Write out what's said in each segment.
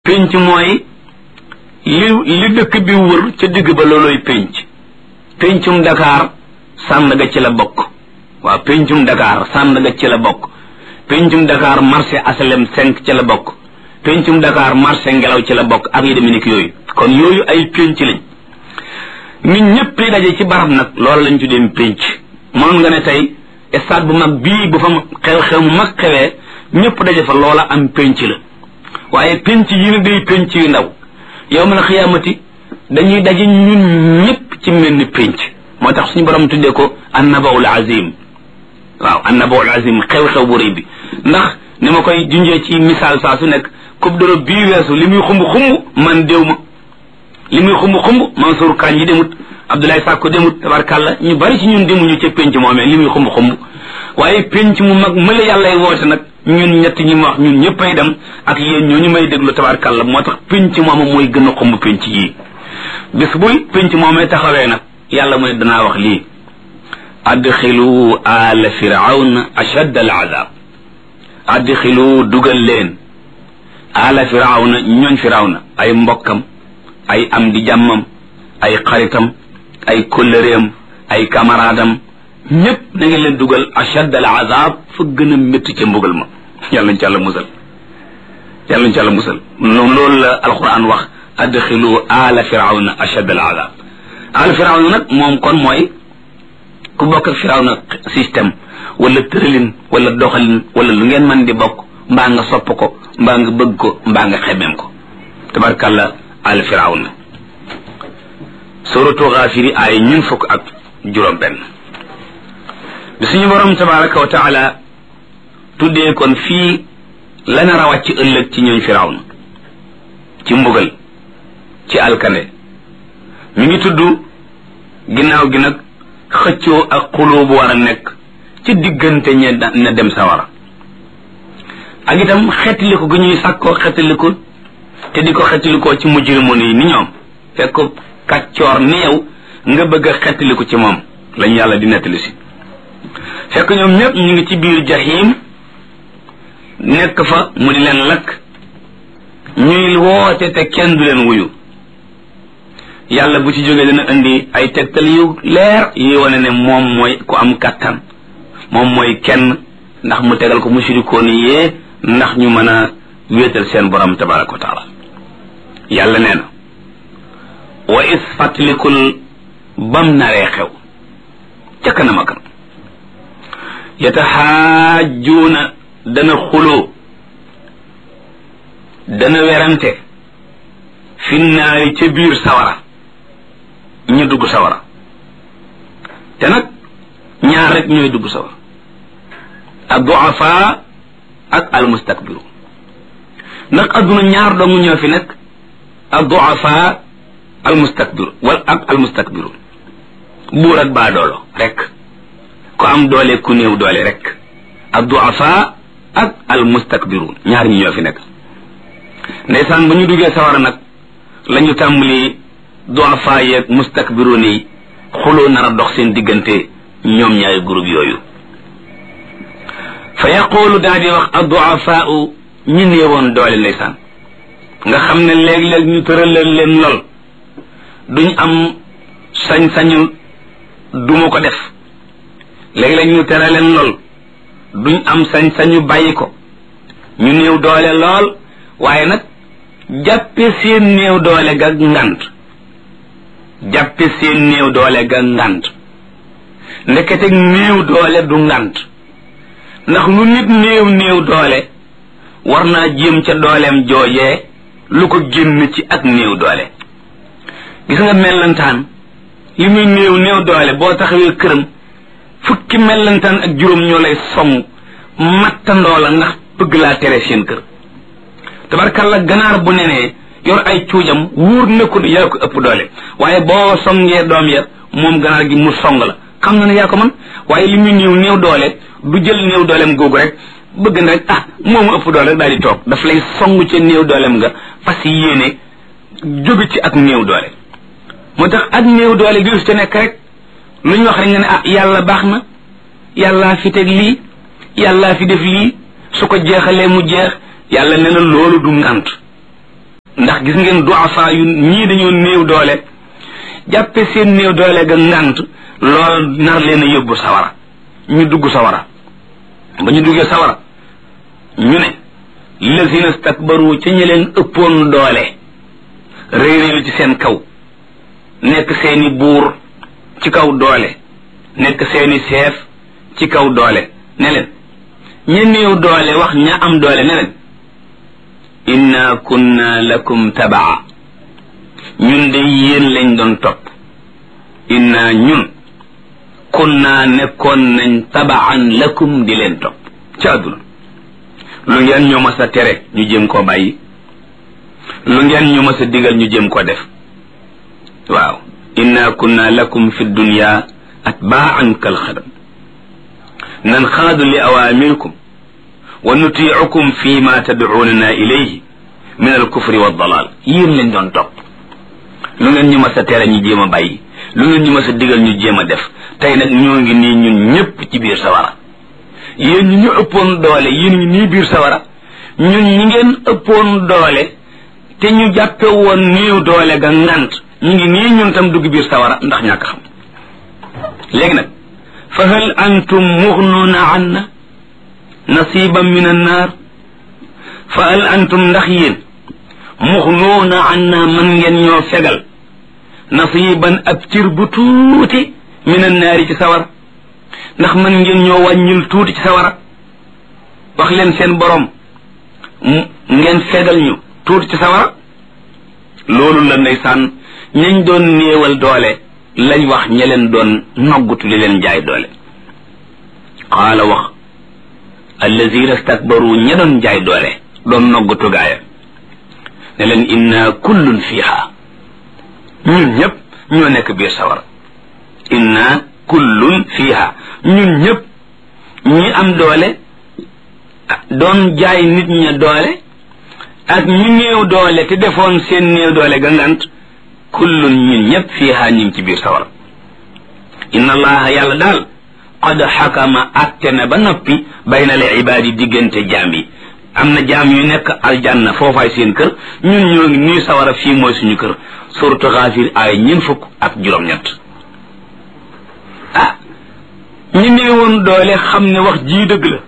pénc mooy li dëkk bi wër ca digg ba looloy péncum Dakar Sandaga ci la bokk. waaw péncum Dakar Sandaga ci la bokk. péncum Dakar marché asalem 5 ci la bokk. péncum Dakar marché ngelaw ci la bokk ak yi demee ni yooyu. kon yooyu ay pénc lañ nit ñëpp li daje ci barab nag loolu lañ tuddee pénc. mën nga ne tey stade bu mag bii bu fa xew-xew mu mag xewee ñëpp daje fa loola am pénc la. waaye pénc yi ne day pénc yu ndaw yawmal xiyaamati dañuy daje ñun ñëpp ci mel ni pénc moo tax suñu borom tuddee ko annabaul azim. waaw annabaul azim xew-xew bu rëy bi ndax ni ma koy junjee ci misaal saa su nekk coupe d'Europe bii weesu li muy xumb man déw ma li muy xumb Mansour Kane yi demut Abdoulaye Sakko demut tabarkàlla ñu bari ci ñun demuñu ca pénc moomee li muy xumb waaye pénc mu mag mëla yàllay woote nag ñun ñett ñi ma wax ñun ñëppay dem ak yéen ñooñu may déglu tabarkàlla moo tax pénc mooma mooy gën a xumb pénc yii bis buy pénc moomee taxawee nag yàlla mu ne danaa wax lii adxilu ala firawna ashadd al azab adxilu dugal leen ala firawna ñooñ firawna ay mbokkam ay am di jàmmam ay xaritam ay kóllëreem ay camaraadam ñëpp na ngeen leen dugal ashadd al azab fa gën a métti ca mbugal ma yàlla nañ ci yàlla musal loolu la alquran wax adxilu ala firawna ashadd al azab ala firawna nag moom kon mooy ku bokk ak firawna système wala tëralin wala doxalin wala lu ngeen mën di bokk mbaa nga sopp ko mbaa nga bëgg ko mbaa nga xemeem ko tabarkàlla ala firawna suratu Gaafiri ay ñun fukk ak juróom benn bi suñu borom tabaraka wa taala tuddee kon fii la nar a wàcc ëllëg ci ñooñ firawna ci mbugal ci alkande mi ngi tudd ginnaaw gi nag xëccoo ak xuloo bu war a nekk ci diggante ñe na dem sawara ak itam xettaliku gi ñuy sàkkoo xettaliku te di ko xettalikoo ci mujrimun yi ni ñoom fekk kàccoor ni yow nga bëgg a xettaliku ci moom lañu yàlla di nettali si fekk ñoom ñëpp ñu ngi ci biir jahim nekk fa mu di leen lakk ñuy woote te kenn du leen wuyu yàlla bu ci jógee dina indi ay tegtal yu leer yi wane ne moom mooy ku am kàttan moom mooy kenn ndax mu tegal ko mushrikoon yee ndax ñu mën a wéetal seen borom tabaraka wa taala yàlla nee na wa is fàttalikul bam naree xew ca kanam a kanam yataxaajuuna dana xuloo dana werante fi naari ca biir sawara ñu dugg sawara te nag ñaar rek ñooy dugg sawara ad-du'afa ak al-mustakbiru ndax adduna ñaar dong ñoo fi nekk ad-du'afa al-mustakbiru wala ak al-mustakbiru buur ak baadoolo rek ku am doole ku néew doole rek ad-du'afa ak al-mustakbiru ñaar ñi ñoo fi nekk ndeysaan ba ñu duggee sawara nag lañu tàmbali du'afa yeeg mustakbiruun yi xuloo nar a dox seen diggante ñoom ñaari groupe yooyu fa yaqulu daa di wax ad-du'afaa'u ñi néewoon doole ndeysaan nga xam ne léeg-léeg ñu tëralal leen lool duñ am sañ-sañu duma ko def léeg-léeg ñu tere leen lool duñ am sañ-sañu bàyyi ko ñu néew doole lool waaye nag jàppe seen néew doole ga ngant jàppe seen néew doole ga ngant ndekete néew doole du ngant ndax lu nit néew doole war naa jéem ca dooleem joojee lu ko génn ci ak néew doole gis nga mellantaan li muy néew doole boo taxawee këram fukki mellantaan ak juróom ñoo lay song mattandoo la ndax bëgg laa tere seen kër tabarkalla ganaar bu nenee yor ay cuujam wóor na ko ne yaa ko ëpp doole waaye boo songee doom ya moom ganaar gi mu song la xam na ne yaa ko man waaye li muy néew doole du jël néew dooleem googu rek bëgg na rek moomu ëpp doole rek daal di toog daf lay song ca néew dooleem nga fas yéene jóge ci ak néew doole moo tax ak néew doole gi te nekk rek lu ñu wax rek nga ne yàlla baax na yàllaa fi teg lii yàllaa fi def lii su ko jeexalee mu jeex yàlla nee na loolu du ngant ndax gis ngeen duafa yu ñii dañoo néew doole jàppe seen néew doole ga ngant lool nar leen a yóbbu sawara ñu dugg sawara ba ñu duggee sawara ñu ne lazina stakbaru ca ñi leen ëppoon doole réeréelu ci seen kaw nekk seeni buur ci kaw doole nekk seeni chef ci kaw doole ne leen ña néew doole wax ña am doole ne leen inna kunna lakum tabaa ñun de yéen lañ doon topp inna ñun kunna nekkoon nañ tabaan lakum di leen topp ci àdduna lu ngeen ñu mas a tere ñu jéem koo bàyyi lu ngeen ñu mas a digal ñu jéem koo def waaw inna kunna lakum fi dunya atbaan kal xadam nanxaadu li awaamirikum wa nutiicukum fi ma tadcuunana ilayhi min alkufri waddalaal yéen lañ doon topp lu ngeen ñu mas a tere ñu jéem a bàyyi lu ngeen ñu mas a digal ñu jéem a def tey nag ñoo ngi nii ñun ñëpp ci biir sawara yéen ñi ñu ëppoon doole yéen ñi nii biir sawara ñun ñi ngeen ëppoon doole te ñu jàppe woon néew doole ga ngant ñu ngi nii ñun tam dugg biir sawara ndax ñàkk xam léegi nag fa hal antum mughnuuna anna nasiban min annaar fa hal antum ndax yéen mughnuuna anna man ngeen ñoo fegal nasiban ab cir bu tuuti min annaari ci sawara ndax man ngeen ñoo wàññil tuuti ci sawara wax leen seen borom ngeen fegal ñu tuuti ci sawara loolu la ndeysaan ñañ doon néewal doole lañ wax ña leen doon noggutu li leen jaay doole qaala wax allazina stakbaru ña doon jaay doole doon noggutu gaaya ne leen inna kullun fiha ñun ñëpp ñoo nekk biir sawara inna kullun fiha ñun ñëpp ñi am doole doon jaay nit ña doole ak ñi néew doole te defoon seen néew doole gangant kullun ñun ñëpp fiha ñu ngi ci biir sawara inna allaha yàlla daal qad xakama atte na ba noppi bayna al ibaadi diggante jaam yi am na jaam yu nekk aljanna foofaay seen kër ñun ñoo ngi nii sawara fii mooy suñu kër suratu Gaafir ay ñeent fukk ak juróom-ñett ah ñi néewoon doole xam ne wax jii dëgg la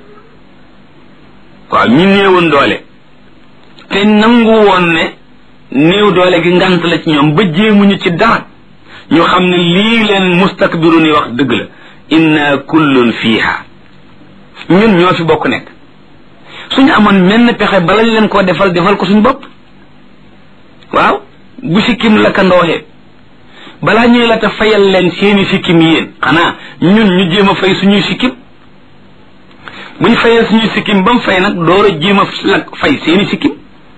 waaw ñi néewoon doole te nangu woon ne néew doole gi ngant la ci ñoom ba jéemuñu ci dara ñu xam ne lii leen mustakbirun yi wax dëgg la inna kullun fiha ñun ñoo fi bokk nekk suñu amoon menn pexe balañ leen koo defal ko suñu bopp waaw bu sikkim la ka ndooxee balaa ñuy la ta fayal leen seeni sikkim yéen xanaa ñun ñu jéem a fay suñuy sikkim buñ fayee suñuy sikkim ba mu fay nag door a jéem a fay seeni sikkim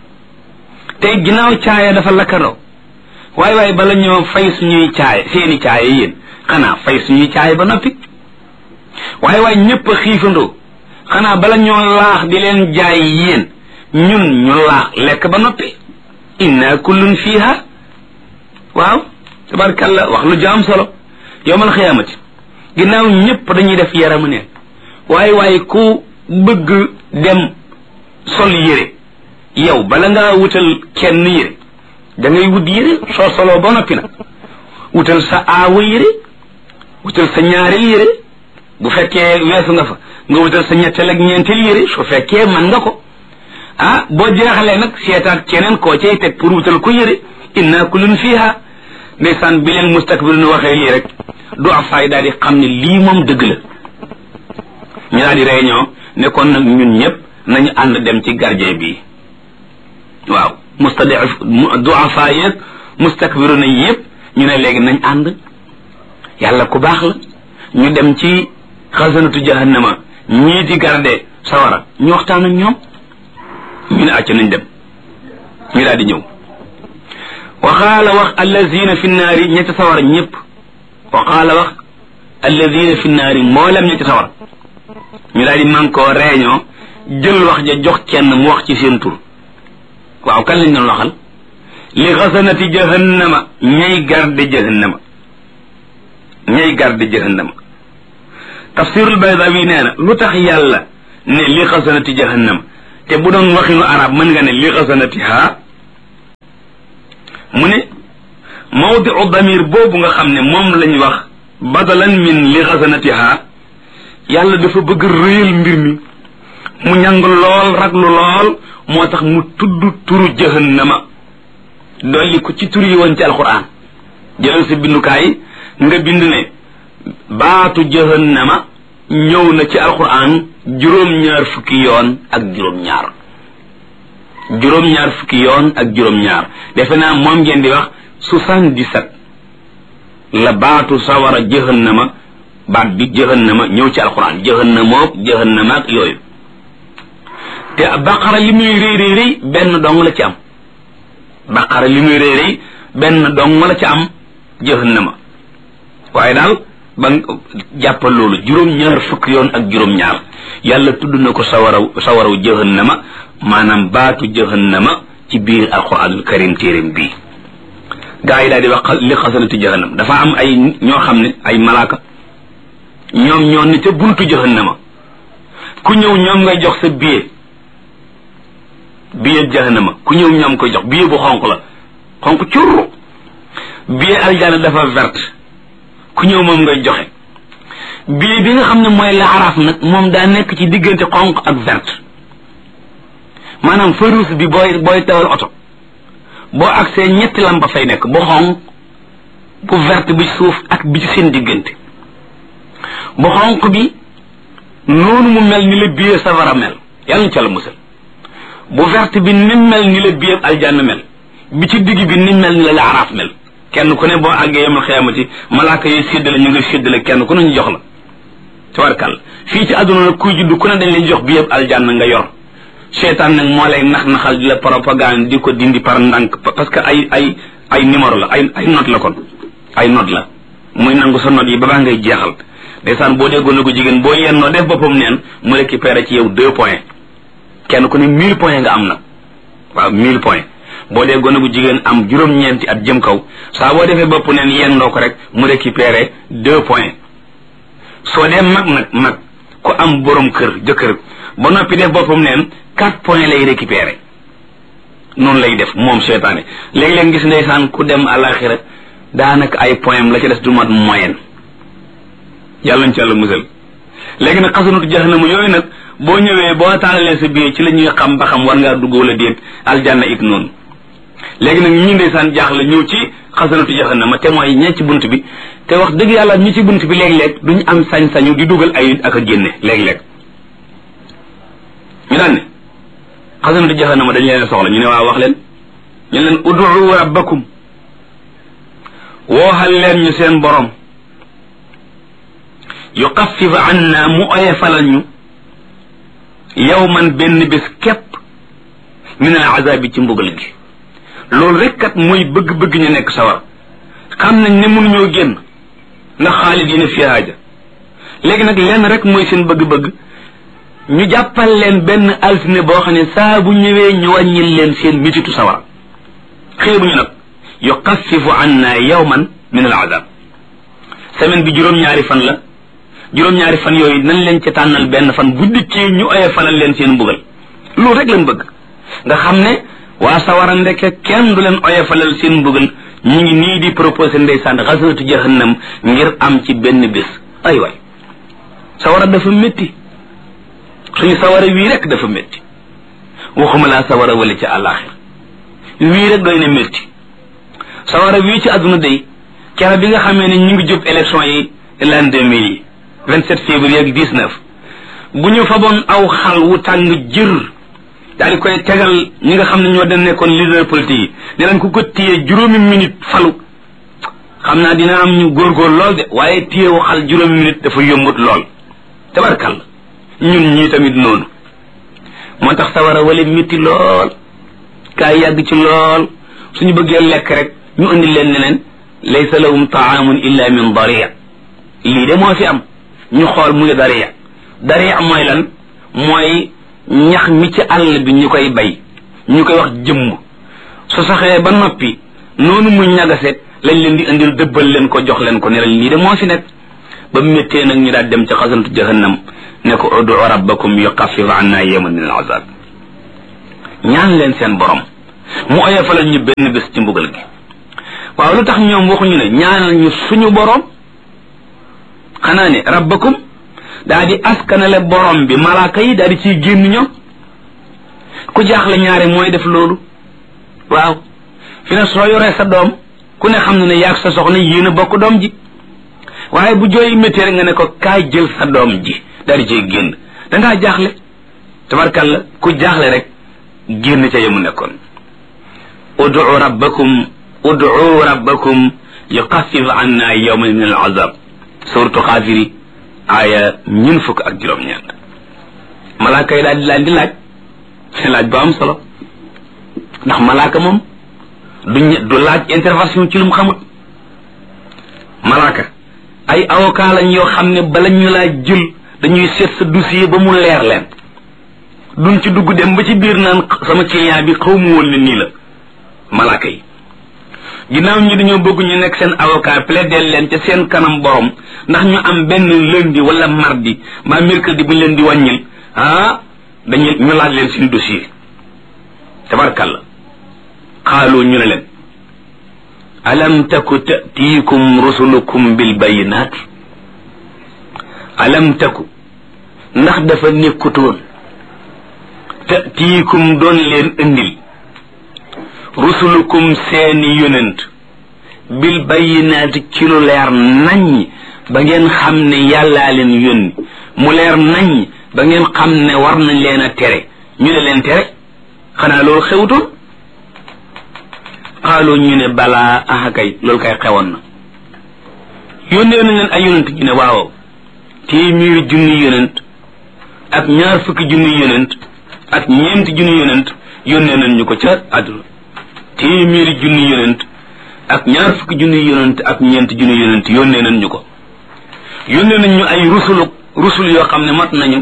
tey ginnaaw caaya dafa lakkandoo waaye bala ñoo fay suñuy caaya seeni caaya yéen xanaa fay suñuy caaya ba noppi waaye ñëpp a xiifandoo xanaa bala ñoo laax di leen jaay yéen ñun ñu laax lekk ba noppi inna kullun fiha waaw tabarkalla wax lu jaam solo yowmal xiyaamati ginnaaw ñëpp dañuy def yaramu neen waaye ku bëgg dem sol yére yow bala ngaa wutal kenn yére da ngay wut yére soo soloo ba noppi nag wutal sa aawa yére wutal sa ñaareel yére bu fekkee weesu nga fa nga wutal sa ñetteel ak ñeenteel yére su fekkee man nga ko boo jeexalee nag seetaat keneen koo cay teg pour wutal ko yére inna kullun fiha ndeysaan bi leen mustakbirun waxee lii rek du afaay daal di xam ne lii moom dëgg la ñu daal di réunion ne kon nag ñun ñëpp nañu ànd dem ci gardien bi waaw du afaay yeeg mustakbirun yëpp ñu ne léegi nañ ànd yàlla ku baax la ñu dem ci xasanatu jahannama ñii di garde sawara ñu waxtaan ak ñoom ñu ne acca nañ dem ñu daal di ñëw waxaala wax allazina fi naari ñetti sawara ñëpp waxaala wax allazina fi naari mboolem ñetti sawara ñu daal di man koo réunion jël wax ja jox kenn mu wax ci seen tur waaw kan lañ doon waxal li xasanati jahannama ñay garde jahannama tafsirul baydawi nee na lu tax yàlla ne li xasanati jahannama te bu doon waxinu arab mën nga ne li xasanatiha mu ne mawdiu damir boobu nga xam ne moom lañ wax badalan min li xasanatiha yàlla dafa bëgg rëyal mbir mi mu ñàng lool raglu lool moo tax mu tudd turu jahannama dolli ko ci tur yi woon ci alquran jëlal sa bindukaay nga bind ne baatu jahannama ñëw na ci alquran juróom-ñaar fukki yoon ak juróom-ñaar juróom-ñaar fukki yoon ak juróom-ñaar defe naa moom ngeen di wax 77 la baatu sawara jahannama baat bi jahannama ñëw ci alquran jahannama ak yooyu te baqara li muy rëy benn dong la ci am baqara li muy rëy benn dong la ci am jahannama waaye daal ba jàppal loolu juróom-ñaar fukki yoon ak juróom-ñaar yàlla tudd na ko sawaraw jahannama maanaam baatu jahannama ci biir alquranul karim téeréem bii gaa yi daal di wax li xasanati jahannam dafa am ay ñoo xam ne ay malaaka ñoom ñoo ne ca buntu jahannama ku ñëw ñoom ngay jox sa billet jahannama ku ñëw ñoom koy jox billet bu xonq la xonq curru billet aljana dafa verte ku ñëw moom ngay joxe billet bi nga xam ne mooy laaraaf nag moom daa nekk ci diggante xonq ak verte maanaam feu rouge bi booy tawal oto boo agsee ñetti lampa fay nekk bu xonq bu verte bi ci suuf ak bi ci seen diggante bu xonq bi noonu mu mel ni la billet safara mel yàlla na ca la musal bu verte bi ni mel ni la billet aljanna mel bi ci digg bi ni mel ni la laaraaf mel kenn ku ne boo àggee yemal xiyamati malaaka yi séddale ñu ngi séddale kenn ku ne ñu jox la tabarkal fii ci àdduna nag kuy judd ku ne dañ lay jox billet aljanna nga yor seetaan nag moo lay nax-naxal di la propagande di ko dindi par ndànk parce que ay numéro la ay note la kon ay note la muy nangu sa note yi ba baa ngay jeexal ndeysaan boo déggoon na ko jigéen boo yennoo def boppam neen mu récupéré ci yow 2 points kenn ku ne 1000 points nga am na waaw 1000 points boo dee gone gu jigéen am juróom-ñeenti at jëm kaw saa boo defee bopp neen yendoo ko rek mu récupéré 2 points soo dee mag ku am borom jëkkër ba noppi def boppam neen 4 points lay récupéré noonu lay def moom seetaane léeg-léeg gis ndeysaan ku dem àlaxira daanaka ay points la ci des du mat moyenne yàlla ñu ci yàlla musal léegi nag xasanatu jahannama yooyu nag boo ñëwee boo taalalee sa biir ci la ñuy xam ba xam war ngaa dugg wala déet aljanna it noonu léegi nag ñi ndeysaan jaaxle ñëw ci xasanatu jahannama te mooy ñee ci bunt bi te wax dëgg yàlla ñi ci bunt bi léeg-léeg duñu am sañ-sañu di dugal ay ak a génne léeg-léeg ñu daan ne xasanatu jahannama dañ leen soxla ñu ne waa wax leen ñu leen ud'u rabbakum wooxal leen ñu seen borom yuxaffif anna mu oyefalal ñu yawman benn bés képp min al azabi ci mbugal gi loolu rek kat mooy bëgg-bëgg ñu nekk sawar xam nañ ne mënuñoo génn ndax xaalidina fi haaja léegi nag lenn rek mooy seen bëgg-bëgg ñu jàppal leen benn altine boo xam ne saa bu ñëwee ñu wàññil leen seen mititu sawar xeebuñu nag yuxaffifu anna yawman min al azab semaine bi juróom-ñaari fan la juróom-ñaari fan yooyu nañ leen ci tànnal benn fan bu dikkee ñu oye fanal leen seen mbugal loolu rek lañ bëgg nga xam ne waa sawara ndeke kenn du leen oye falal seen mbugal ñu ngi nii di proposé ndeysaan xasanatu jahannam ngir am ci benn bés ay waay sawara dafa métti suñu sawara wii rek dafa métti waxuma laa sawara wala ci àllaaxir wii rek doy na métti sawara wii ci àdduna day kera bi nga xamee ne ñu ngi jub élection yi l'an 2000 yi 27 février ak 19 bu ñu faboon aw xal wu tàng jër daal di koy tegal ñi nga xam ne ñoo den nekkoon leader politique yi ne leen ku ko téye juróomi minute falu xam naa dina am ñu góorgóor lool de waaye téyewu xal juróomi minute dafa yombut lool tabarkal ñun ñii tamit noonu moo tax sawara wala métti lool kaay yàgg ci lool suñu bëggee lekk rek ñu indi leen ne leen laysa lahum taamun illa min daria lii de moo fi am ñu xool muy daria mooy lan mooy ñax mi ci àll bi ñu koy bay ñu koy wax jëmm su saxee ba noppi noonu mu ñagase lañ leen di indil dëbbal leen ko jox leen ko ne leen lii de moo fi nekk ba méttee nag ñu daal dem ci xasanatu jahannam ne ko udu rabbakum yuxaffif anna yawman min al azab ñaan leen seen borom mu oyofalal ñu benn bés ci mbugal gi waaw lu tax ñoom waxuñu ne ñaanal ñu suñu borom xanaa ne rabbakum daa di askanale borom bi malaaka yi daa di ciy génn ñoom ku jaaxle ñaare mooy def loolu waaw fi ne soo yoree sa doom ku ne xam ne yaag sa soxna yéen a bokk doom ji waaye bu jooy métti rek nga ne ko kaay jël sa doom ji daa di ciy génn dangaa jaaxle tabarkalla ku jaaxle rek génn ca yemu nekkoon ud'u rabbakum yuxaffif anna yawman min al-azab suratu xaafiri aaya 26 malaaka yi daal di laan di laaj seen laaj bu am solo ndax malaaka moom du laaj intervention ci lu mu xamut malaaka ay avocat lañ yoo xam ne bala ñu laa jël dañuy seet sa dossier ba mu leer leen duñ ci dugg dem ba ci biir naan sama client bi xaw mu woon ne nii la malaaka yi ginnaaw ñi dañoo bëgg ñu nekk seen avocat plaider leen ca seen kanam borom ndax ñu am benn lundi wala mardi mbaa mercredi bu ñu leen di wàññil ñu laaj leen seen dossier tabarkalla xaaloo ñu ne leen alam taku ta'tiikum rusulukum bil bayinaat alam taku ndax dafa nekkutoon ta'tiikum doon leen indil rusulukum seeni yonent bil bayinaati ci lu leer naññ ba ngeen xam ne yàllaa leen yónni mu leer naññ ba ngeen xam ne war nañ leen a tere ñu ne leen tere xanaa loolu xewutoon xaaloo ñu ne balaa aha kay loolu kay xewoon na yónnee nañ leen ay yonent ñu ne waaw téeméeri junni yonent ak 20 junni yonent ak 4 junni yonent yónnee nañ ñu ko ca àdduna téeméeri junni yonent ak 20 junni yonent ak 4 junni yonent yónnee nañ ñu ko yónnee nañ ñu ay rusul yoo xam ne mat nañu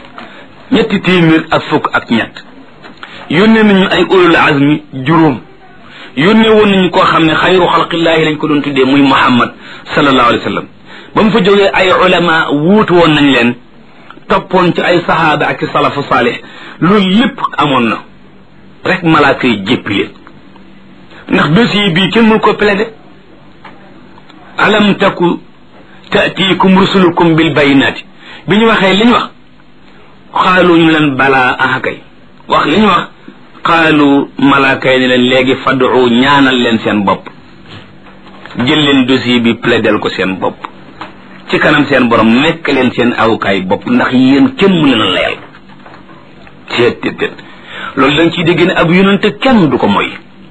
300 yónnee nañ ñu ay ulul azmi juróom yónnee woon nañu koo xam ne xayru xalqillaahi lañ ko doon tuddee muy Muhammad sallallahu alayhi wa sallam ba mu fa jógee ay ulama wuutu woon nañ leen toppoon ci ay sahaaba ak salafu saalih loolu lépp amoon na rek malaaka yi jéppi leen ndax dossier bii kenn mënu ko plaider alam taku ta'tiikum rusulukum bil bayinaati bi ñu waxee li ñu wax xaalu ñu leen balaa aha kay wax li ñu wax xaalu malaaka yi ne leen léegi fadu ñaanal leen seen bopp jël leen dossier bi plaidel ko seen bopp ci kanam seen borom nekk leen seen awukaay bopp ndax yéen kenn mu leen a layal teet loolu dañ ciy dégg ne ab yonent kenn du ko moy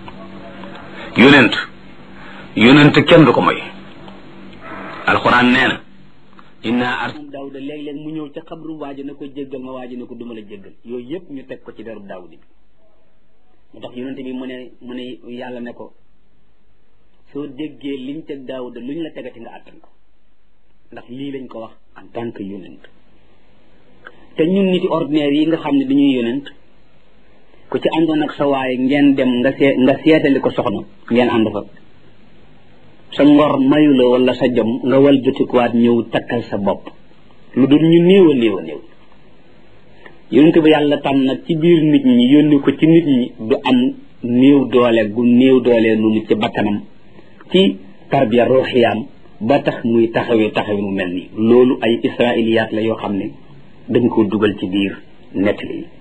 yonent kenn du ko moy alxuraan nee na inna arsalna Daawuda léeg-léeg mu ñëw ca xabru waaji ne ko jéggal ma waaji ne ko duma la jéggal yooyu yëpp ñu teg ko ci deru Daawuda bi mu tax yonent bi mu ne yàlla ne ko soo déggee liñ teg Daawuda luñ la tegati nga àttan ko ndax lii lañ ko wax en tant que yonent te ñun niti ordinaire yi nga xam ne dañuy yonent ku ci àndoon ak sa waaye ngeen dem nga seetali ko soxna ngeen ànd fa sa ngor mayu la wala sa jom nga wal jotikuwaat ñëw takkal sa bopp lu dul ñu néew a néew yonent bi yàlla tànn nag ci biir nit ñi yónni ko ci nit ñi du am néew doole noonu ci bakkanam ci tarbiya ruuxiyaam ba tax muy taxawee mu mel nii loolu ay israiliyaat la yoo xam ne dañ ko dugal ci biir nettali yi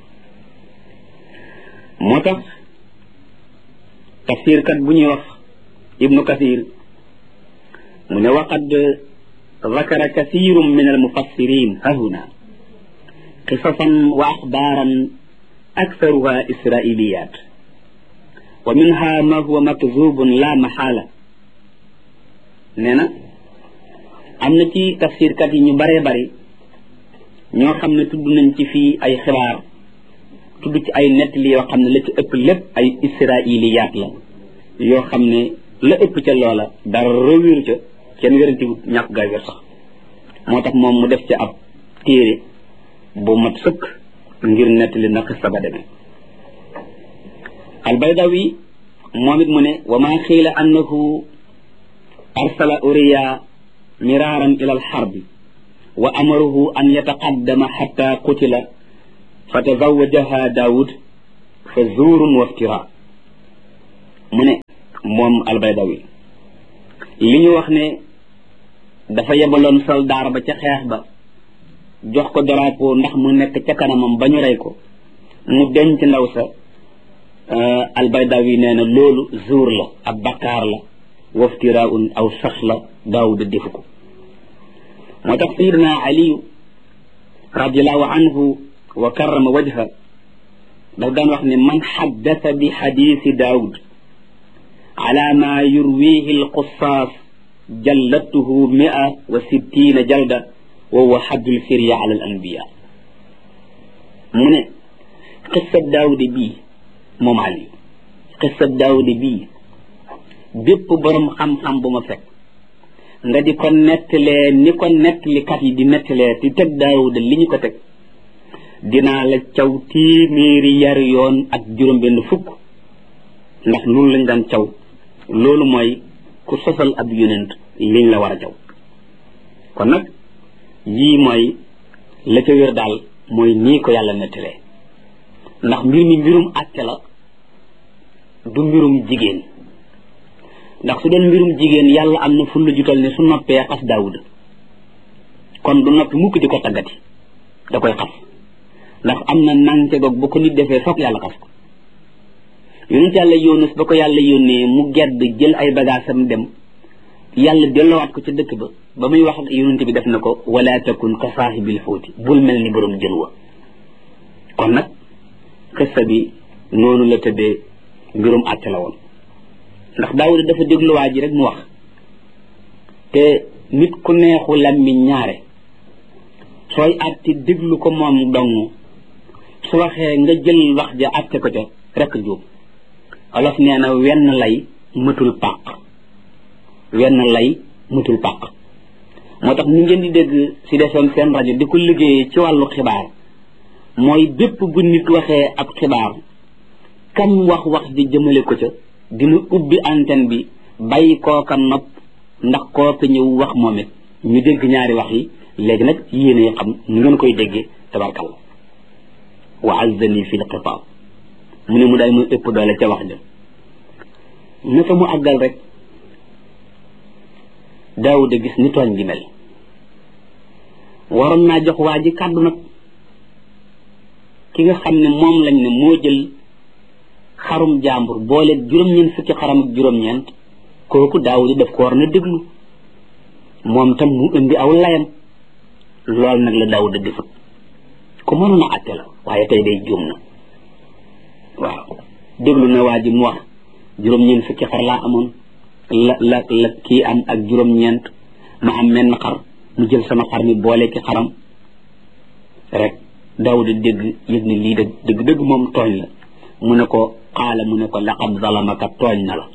moo tax tafsirkat bu ñuy wax ibnu kathir mu ne waqad zakara kathirun min almufassirin hahuna qisasan wa axbaaran aktharuha israiliyat wa minha ma huwa makzubun la maxaala nee na am na ci tafsirkat yi ñu baree bari ñoo xam ne tudd nañ ci fii ay xibaar tudd ci ay nettali yoo xam ne la ci ëpp lépp ay israiliyaat la yoo xam ne la ëpp ca loola dara wéru ca kenn wérantiwut ñàkk gaay wér sax moo tax moom mu def ca ab téere bu mat sëkk ngir nettali na xista ba demee albaydawi moom it mu ne wa ma xiila annahu arsala uriya miraaran ila alxarbi wa amaruhu an yataqaddama xatta qutila fa tazawajaha daawud fa zuurun wa iftira mu ne moom albaydawi li ñu wax ne dafa yebaloon soldaar ba ca xeex ba jox ko drapeau ndax mu nekk ca kanamam ba ñu rey ko mu denc ndaw sa Albaydawi nee na loolu zuur la ab bakkaar la waftiraun aw sax la Daawuda defu ko moo tax sayidina aliyu radiallahu anhu wa karrama wajha daf daan wax ne man xaddasa bi xadiisi Daawud ala ma yurwihi alqusaas jallatuhu 160 jalda wa huwa haddul firya ala al anbiya mu ne xissab Daawuda bii moom Aliyu xissab Daawuda bii bépp borom xam-xam bu ma fekk nga di ko nettalee ni ko nettalikat yi di nettalee di teg Daawuda li ñu ko teg dinaa la caw téeméeri yar yoon ak juróom-benn fukk ndax loolu lañ daan caw loolu mooy ku sosal ab yonent liñ la war a caw kon nag yii mooy la ca wér daal mooy nii ko yàlla nettalee ndax mbir mi mbirum àtte la du mbirum jigéen ndax su doon mbirum jigéen yàlla am na fulla jutal ne su noppee xas Daawuda kon du noppi mukk di ko taggati da koy xas ndax am na nànce goog bu ko nit defee foog yàlla xas ko yonent yàlla Yunus ba ko yàlla yónnee mu gedd jël ay bagaasam dem yàlla delloowaat ko ca dëkk ba muy wax yonent bi def na ko wala takun ka saahibil xuuti bul mel ni borom jën wa kon nag xissa bi noonu la tëddee mbirum àtte la woon ndax Daawuda dafa dégluwaa ji rek mu wax te nit ku neexu làmmiñ ñaare sooy àtte déglu ko moom dong su waxee nga jël wax ja àtte ko ca rek jóob olof nee na wenn lay mëtul pàq wenn lay mëtul pàq moo tax ni ngeen di dégg si defoon seen rajo di ko liggéeyee ci wàllu xibaar mooy bépp bu nit waxee ab xibaar kam wax di jëmale ko ca dina ubbi antenne bi bàyyi kooka nopp ndax kooka ñëw wax moom it ñu dégg ñaari wax yi léegi nag yéene xam nu ngeen koy déggee tabarkalla wa azzani fi lxitaab mu ne mu daal muy ëpp doole ca wax ja naka mu àggal rek Daawuda gis ni tooñ gi mel waroon naa jox waa ji kàddu nag ki nga xam ne moom lañ ne moo jël xarum jàmbur boole juróom-ñeent fukki xaram ak juróom-ñeent kooku Daawuda daf ko war na déglu moom tam mu indi aw layam loolu nag la Daawuda defut ku mënoon a àtte la waaye tey day juum na waaw déglu na waa ji mu wax juróom-ñeent fukki xar laa amoon la kii am ak juróom-ñeent ma am menn xar mu jël sama xar mi boole ki xaram rek Daawuda dégg yëg ne lii dëgg moom tooñ la mu ne ko qaala mu ne ko laqad zalamaka tooñ na la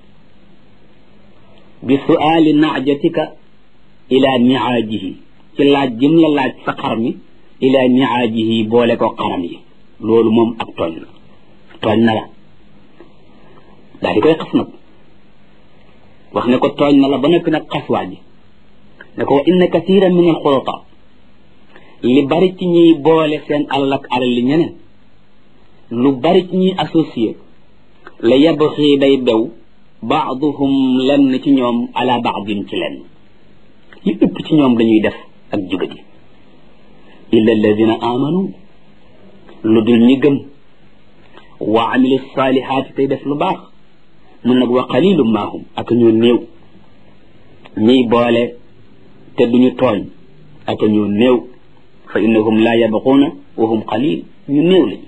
bi su'aali naajatika ila niaajihi ci laaj jëm la laaj sa xar mi ila niaajihi boole ko xaram yi loolu moom ak tooñ na la daal di koy xas nag wax ne ko tooñ na la ba noppi nag xas waa ji ne ko wa inna kathiran min alxulata li bari ci ñuy boole seen alal ak alal li ñeneen lu bari ci ñuy associé la yabxi day bew baaduhum lenn ci ñoom ala baadin ci lenn li ëpp ci ñoom dañuy def ak jubati illa alladina amanu lu dul ñi gëm wa amilu salihaati tey def lu baax mun nag wa qalilum maahum ak ñoo néew ñiy boole te duñu tooñ ak ñoo néew fa innahum la yabquuna wa hum qalil ñu néew lañ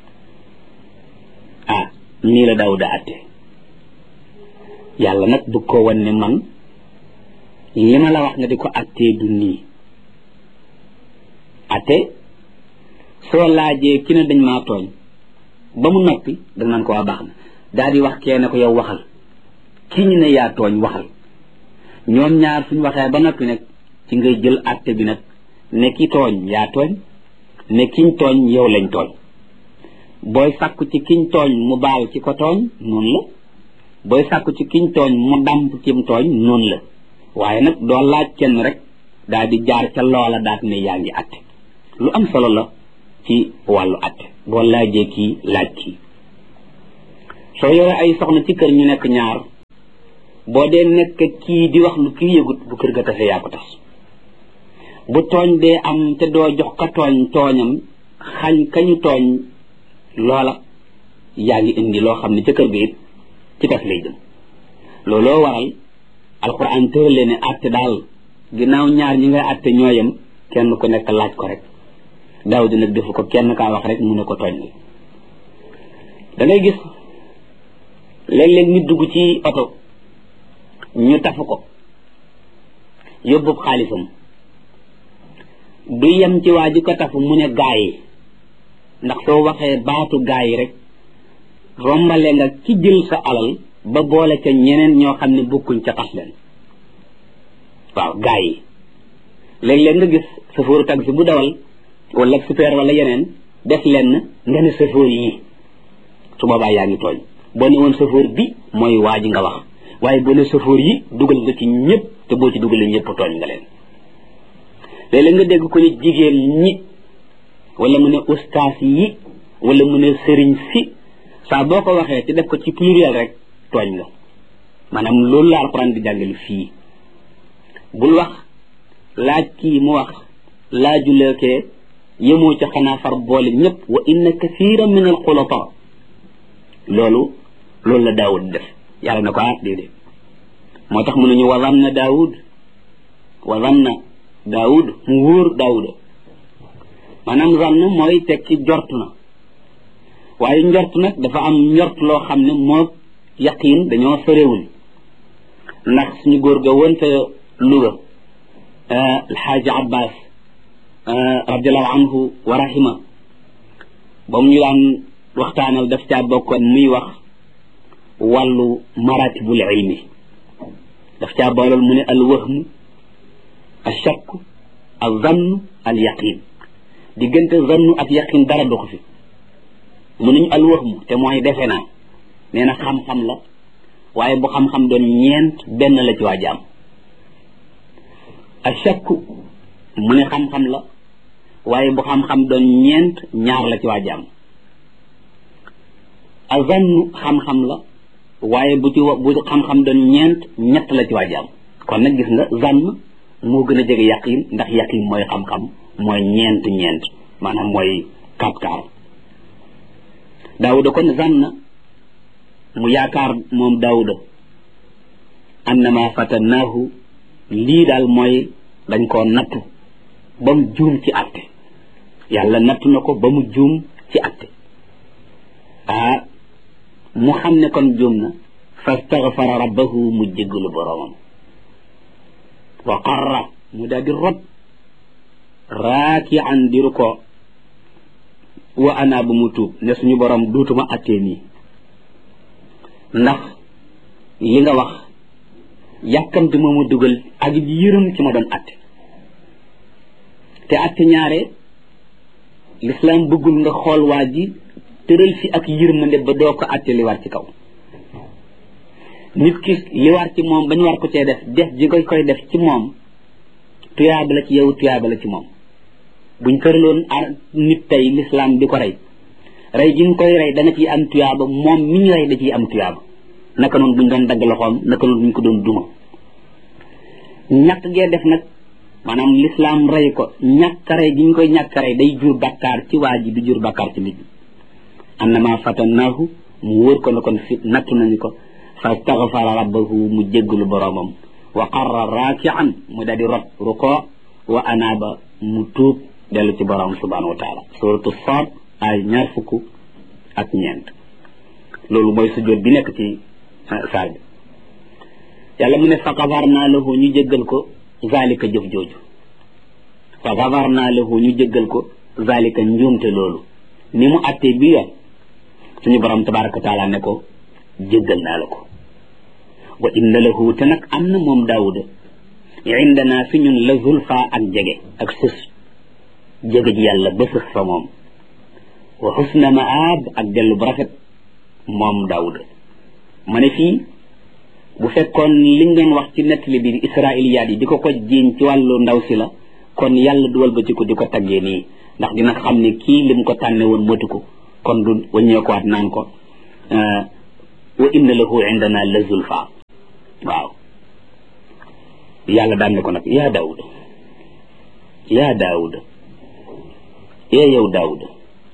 nii la Daawuda àtte yàlla nag bëgg koo wan ne man li ma la wax nga di ko àttee du nii àtte soo laajee ki ne dañ maa tooñ ba mu noppi da naan ko waa baax na daal di wax kee ne ko yow waxal kii ñu ne yaa tooñ waxal ñoom ñaar suñ waxee ba noppi nag ci ngay jël àtte bi nag ne ki tooñ yaa tooñ ne kiñ tooñ yow lañ tooñ booy sàkku ci kiñ tooñ mu baal ci ko tooñ noonu la booy sàkku ci kiñ tooñ mu dàmp kim tooñ noonu la waaye nag doo laaj kenn rek daal di jaar ca loola daat ne yaa ngi àtte lu am solo la ci wàllu àtte boo laajee kii laaj kii soo yore ay soxna ci kër ñu nekk ñaar boo dee nekk kii di wax lu kii yëgut bu kër ga tase yaa ko tas bu tooñ dee am te doo jox ka tooñ tooñam xañ kañu tooñ loola yaa ngi indi loo xam ne ca kër ga it ci tas lay jëm looloo waral alquran tëralee ne àtte daal ginnaaw ñaar ñi ngay àtte ñooyam kenn ku nekk laaj ko rek Daawuda nag defu ko kenn kaa wax rek mu ne ko tooñ la da ngay gis léeg-léeg nit dugg ci oto ñu tafu ko yóbbu xaalisam du yem ci waa ji ko tafu mu ne gaa yi ndax soo waxee baatu gaa yi rek rombale nga ki jël sa alal ba boole ca ñeneen ñoo xam ne bokkuñ ca tas leen waaw gaa yi léeg-léeg nga gis chauffeur taxi bu dawal wala super wala yeneen def leen nga ne chauffeur yi su boobaa yaa ngi tooñ boo ne woon chauffeur bi mooy waa ji nga wax waaye boo ne chauffeur yi dugal nga ci ñëpp te boo ci dugalee ñëpp tooñ nga leen léeg-léeg nga dégg ko ne jigéen ñi wala mu ne ustaas yi wala mu ne sëriñ si saa boo ko waxee te def ko ci pluriel rek tooñ nga maanaam loolu la alxuraan di jàngale fii bul wax laaj kii mu wax laajuleekee yemoo ca xanaa far boole ñëpp wa inna kathiran min al xulata loolu la Daawud def yàlla na ko déedéet moo tax mu nañu wa zanna Daawud mu wóor Daawuda maanaam zann mooy tekki njort na waaye njort nag dafa am njort loo xam ne moo yaqiin dañoo sorewul ndax suñu góor ga wonte Louga alxaaji Abbas radiallahu anhu wa rahima ba mu ñu daan waxtaanal daf caa bokkoon muy wax wàllu maratibul ilmi daf caa boolal mu ne al wahmu al shakk al zann al yaqin diggante zannu ak yaqin dara doxu fi mu nañu al wahmu te mooy defe naa nee na xam-xam la waaye bu xam-xam doon ñeent benn la ci waa jaam al shakk mu ne xam-xam la waaye bu xam-xam doon ñeent ñaar la ci waa jaam a zannu xam-xam la waaye bu xam-xam doon ñeent ñett la ci waa jaam kon nag gis nga zann moo gën a jege yaqin ndax yaqin mooy xam-xam mooy ñeent maanaam mooy kapkaar Daawuda kon zanna mu yaakaar moom Daawuda annama fatannaahu lii daal mooy dañ koo nattu ba mu juum ci àtte yàlla nattu na ko ba mu juum ci àtte mu xam ne kon juum na fastaghfara rabbahu mu jéggalu boroomam wa qarra mu daal di rot raaki'an diru ko wa ana bu mu tuub ne suñu borom duutuma àttee nii ndax li nga wax yàkkamti ma mu dugal ak yërëm ci ma doon àtte te àtte ñaare l'islam bëggul nga xool waa ji tëral fi ak yërmande ba doo ko àtte li war ci kaw nit ki li war ci moom ba ñu war ko cee def ji koy def ci moom tuyaaba la ci yow tuyaaba la ci moom buñ tëraloon nit tey l'islam di ko rey ji nga koy rey dana ciy am tuyaaba moom mi ñu rey da ciy am tuyaaba naka noonu buñ doon dagg loxoom naka noonu buñ ko doon duma ñàkk gee def nag maanaam l'islam rey ko ñàkk rey gi ñu koy ñàkk rey day jur bakkaar ci waa ji du jur bakkaar ci nit ñi annama fatannaahu mu wóor ko ne kon fi nattu nañu ko fastaghfara rabbahu mu jéggalu boroomam wa qarra raaki'an mu daal di rot ruko wa anaaba mu tuub dellu ci boroom subhanahu wa taala suratu Saad ay 20 loolu mooy sujjóot bi nekk ci saar bi yàlla mu ne fa gafarnaa lahu ñu jéggal ko zalika jëf jooju fa gafarnaa lahu ñu jéggal ko zalika njuumte loolu ni mu attee bi yoon suñu borom tabaraka wa taala ne ko jéggal naa la ko wa inna lahu te nag am na moom Daawuda indana fi ñun la zulfa ak jege ak sës jege ji yàlla ba sës fa moom wa xusna maab ak dellu bu rafet moom Daawuda ma ne fii bu fekkoon liñ doon wax ci nettali bi israiliyaat yi di ko jiiñ ci wàllu ndaw si la kon yàlla duwal ba ci ko di ko taggee nii ndax dina xam ne kii lim ko tànne woon matu ko kon du waññeekuwaat naan ko wa inna lahu indana la zulfa waaw yàlla daan ne ko nag yaa daawuda yow daawuda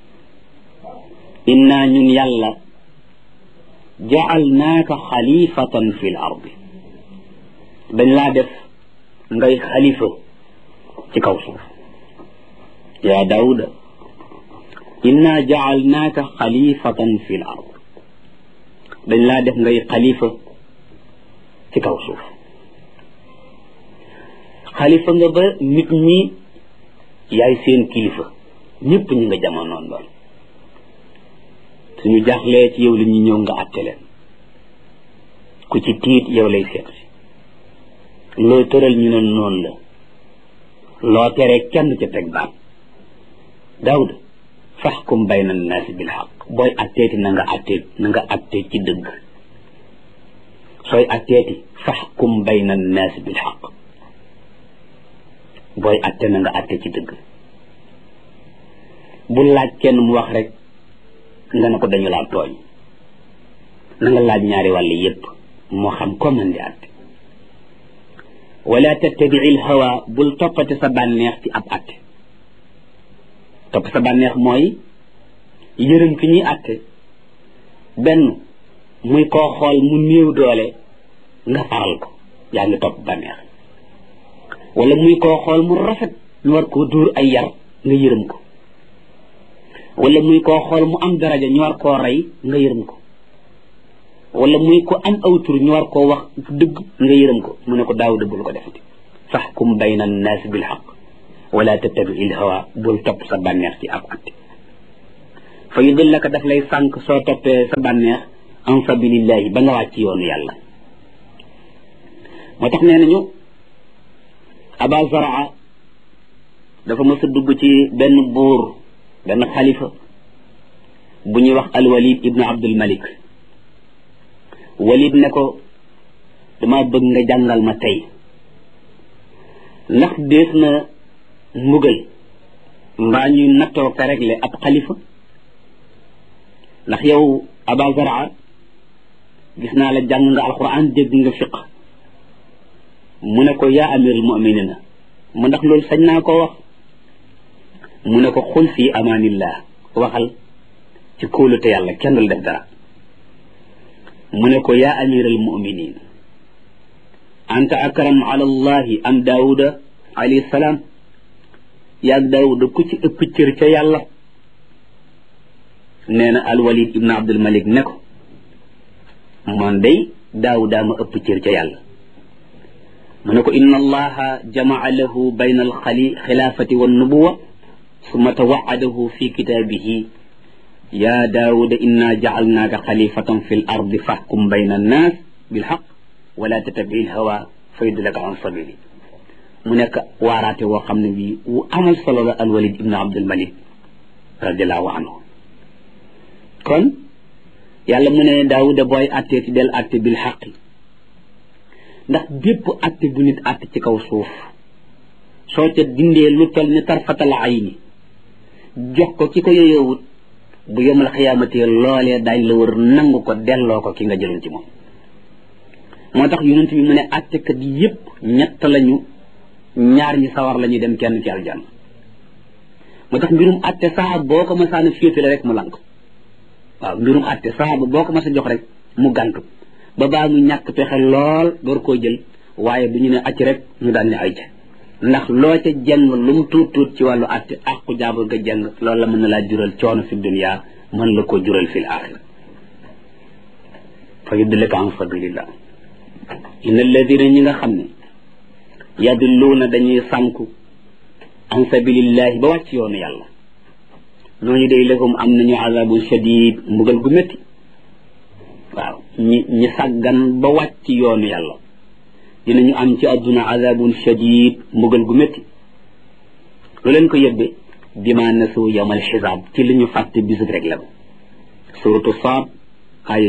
inna ñun yàlla ja'alnaaka xalifatan fil ardi dañ laa def ngay xalifa ci kaw suuf yaa daawuda inna ja'alnaaka xalifatan fil ardi dañ laa def ngay xalifa ci kaw suuf xalifa nga ba nit ñi yaay seen kilifa ñëpp ñu nga jamonoon lool suñu jaaxlee ci yow li ñu ñëw nga àtte leen ku ci tiit yow lay seet si loo tëral ñu ne noonu la loo tere kenn ca teg baat Daawuda faxkum bayna annaasi bil xaq booy àtteeti na nga àttee ci dëgg sooy àtteeti faxkum bayna annaasi bil xaq booy àtte na nga àtte ci dëgg bu laaj kenn mu wax rek nga ne ko dañu laa tooñ na nga laaj ñaari wàll yépp moo xam ko mën di àtte wala tattabi'il hawa bul toppate sa bànneex ci ab àtte topp sa bànneex mooy yërëm ki ñuy àtte benn muy koo xool mu néew doole nga faral ko yaa ngi topp bànneex wala muy koo xool mu rafet ñu war koo dóor ay yar nga yërëm ko wala muy koo xool mu am daraja ñu war koo rey nga yërëm ko wala muy ko am aw tur ñu war koo wax dëgg nga yërëm ko mu ne ko Daawuda bul ko defati faxkum bayna annaasi bil xaq wala tattabi'il hawa bul topp sa bànneex ci ab àtte fa yudillaka daf lay sànq soo toppee sa bànneex an sabilillahi ba nga wàcc yoonu yàlla moo tax nee nañu Aba Zaraa dafa mës a dugg ci benn buur benn xalifa bu ñuy wax al-Walid ibnu Abdul Malik Walid ne ko dama bëgg nga jàngal ma tey ndax dees na mbugal mbaa ñuy nattoo ka réglé ab xalifa ndax yow Aba Zaraa gis naa la jàng nga alquran dégg nga fiq mu ne ko yaa amirul mu'minina mu ndax loolu sañ naa koo wax mu ne ko xul fii amaanillah waxal ci kóolute yàlla kenn dul def dara mu ne ko yaa amiral mu'minin anta akram ala allahi am daawuda alayhi salaam yaag daawuda ku ci ëpp cër ca yàlla nee na alwalid ibn abdul malik ne ko man day daawuda ma ëpp cër ca yàlla mu ne ko inna allaha jamaa lahu bayna alxilaafati wannubuwa summa tawa'adahu fi kitaabihi yaa daawuda inna ja'alnaaka xalifatan fi l ardi fahkum bayna annaas bilxaq wala tattabi'il hawa fa yudillaka an sabili mu nekk waaraate woo xam ne bii wu amal solo la alwalid ibn abdul malik radiallahu anhu kon yàlla mu ne daawuda booy attee ci del atte bil xaqi ndax bépp atte bu nit atte ci kaw suuf soo ca dindee lu tol ni tarfatal ayni jox ko ki ko yoyowut bu yomal xiyaamati loolee daañ la war nangu ko delloo ko ki nga jëloon ci moom moo tax yonent bi mu ne attekat yépp ñett lañu ñaar ñi sawar la ñuy dem kenn ci aljanna moo tax mbirum atte saxaab boo ko masaana féetale rek mu lank waaw mbirum atte saxaaba boo ko mas a jox rek mu gàntu ba baa mu ñàkk pexe lool door koo jël waaye bu ñu ne acc rek ñu daan ne ay ca ndax loo ca jàng lu mu tuut tuut ci wàllu atte aqu jaabur nga jàng loolu la mën na laa jural coono fi dunya mën la ko jural fil axira fa yudillaka an sabilillah inna alladina ñi nga xam ne yadulluuna dañuy sànku an sabilillahi ba wàcc yoonu yàlla ñooñu day lahum am nañu azabun shadid mbugal gu métti waaw ñi sàggan ba wàcc yoonu yàlla dinañu am ci àdduna azabun shadid mbugal gu métti lu leen ko yëbbe bima nasu yawmal xisaab ci li ñu fàtte bisub rek la ba suratu Saad aaya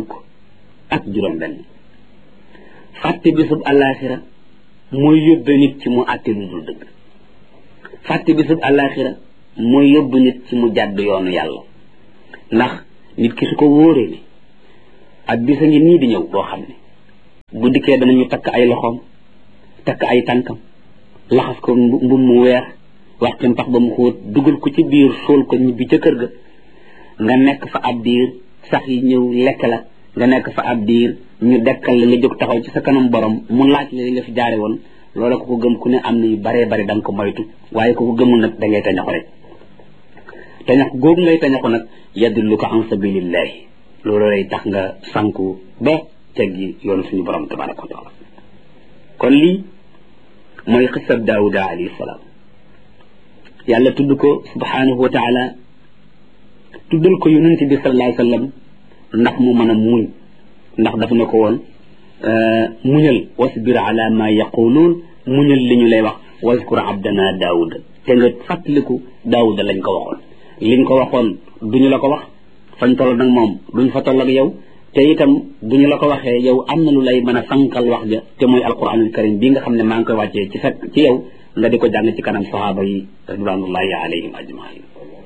20 fàtte bisub àllaaxira mooy yóbbe nit ci mu àtte lu dul dëgg fàtte bisub àllaaxira mooy yóbbu nit ci mu jàdd yoonu yàlla ndax nit ki su ko wóoree ni ak bisa ngi nii di ñëw boo xam ne bu dikkee danañu takk ay loxoom takk ay tànkam laxas ko mbum mu weex wax ci pax ba mu xóot dugal ko ci biir suul ko ñibbi ca kër ga nga nekk fa ab diir sax yi ñëw lekk la nga nekk fa ab diir ñu dekkal la nga jóg taxaw ci sa kanam borom mu laaj la li nga fi jaare woon loola ko gëm ku ne am na yu baree bari da nga ko moytu waaye ko gëmul nag da ngay tañaxu rek tañax googu ngay tañaxu nag yadulluka an sabilillahi loolu lay tax nga sanku ba teggi yoonu suñu borom tabaraka wa taala kon lii mooy xisab daawuda alayhi salaam yàlla tudd ko subhanahu wa taala tuddal ko yonent bi sallallahu alayhi wa sallam ndax mu mën a muñ ndax dafa ne ko woon muñal wasbir ala ma yaquluun muñal li ñu lay wax waskur abdana daawuda te nga fàttaliku daawuda lañ ko waxoon liñ ko waxoon duñu la ko wax fañ toll nag moom duñ fa toll ak yow te itam duñu la ko waxee yow am na lu lay mën a sankal wax ja te mooy alquranul karim bi nga xam ne maa ngi koy wàccee ci fekk ci yow nga di ko jàng ci kanam sahaaba yi ridwanullahi alayhim ajmain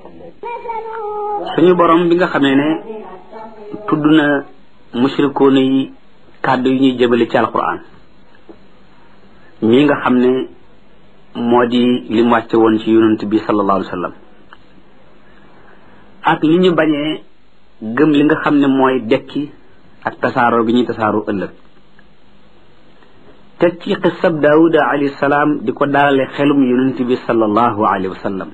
suñu borom bi nga xamee ne tudd na mushrikoona yi kàddu yi ñuy jëbale ci alquran mii nga xam ne moo di li mu wàcce woon ci yonent bi sallallahu alayhi wa sallam ak li ñu bañee gëm li nga xam ne mooy dekki ak tasaaroo gi ñuy tasaaroo ëllëg teg ci xisab daawuda alayhi salaam di ko daalale xelum yonent bi sallallahu alayhi wa sallam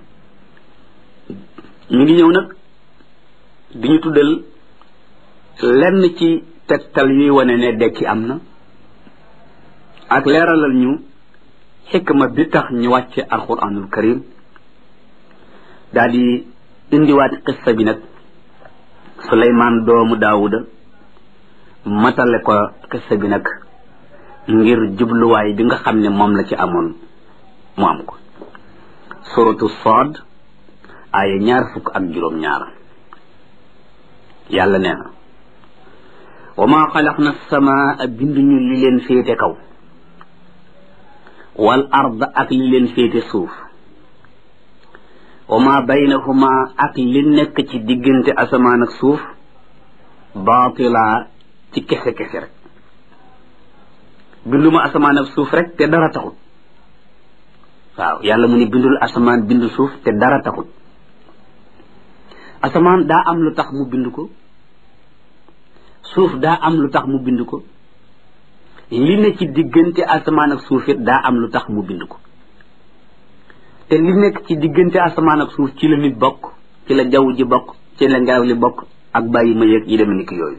ñu ngi ñëw nag di ñu tuddal lenn ci tegtal yuy wane ne dekki am na ak leeralal ñu xikma bi tax ñu wàcce alquranul karim daal di indiwaat xissa bi nag Suleymaan doomu daawuda matale ko xissa bi nag ngir jubluwaay bi nga xam ne moom la ci amoon mu am ko suratu Saad aaya 20 yàlla nee na wa maa xalaqna as-samaa binduñu li leen féete kaw wal ard ak li leen féete suuf wa maa baynahuma ak li nekk ci diggante asamaan ak suuf baatila ci kese rek binduma asamaan ak suuf rek te dara taxul waaw yàlla mu ne bindul asamaan bindu suuf te dara taxul asamaan daa am lu tax mu bind ko suuf daa am lu tax mu bind ko li ne ci diggante asamaan ak suuf it daa am lu tax mu bind ko te li nekk ci diggante asamaan ak suuf ci la nit bokk ci la jaww ji bokk ci la ngelaw li bokk ak bàyyi ma yeeg yi demee ni ki yooyu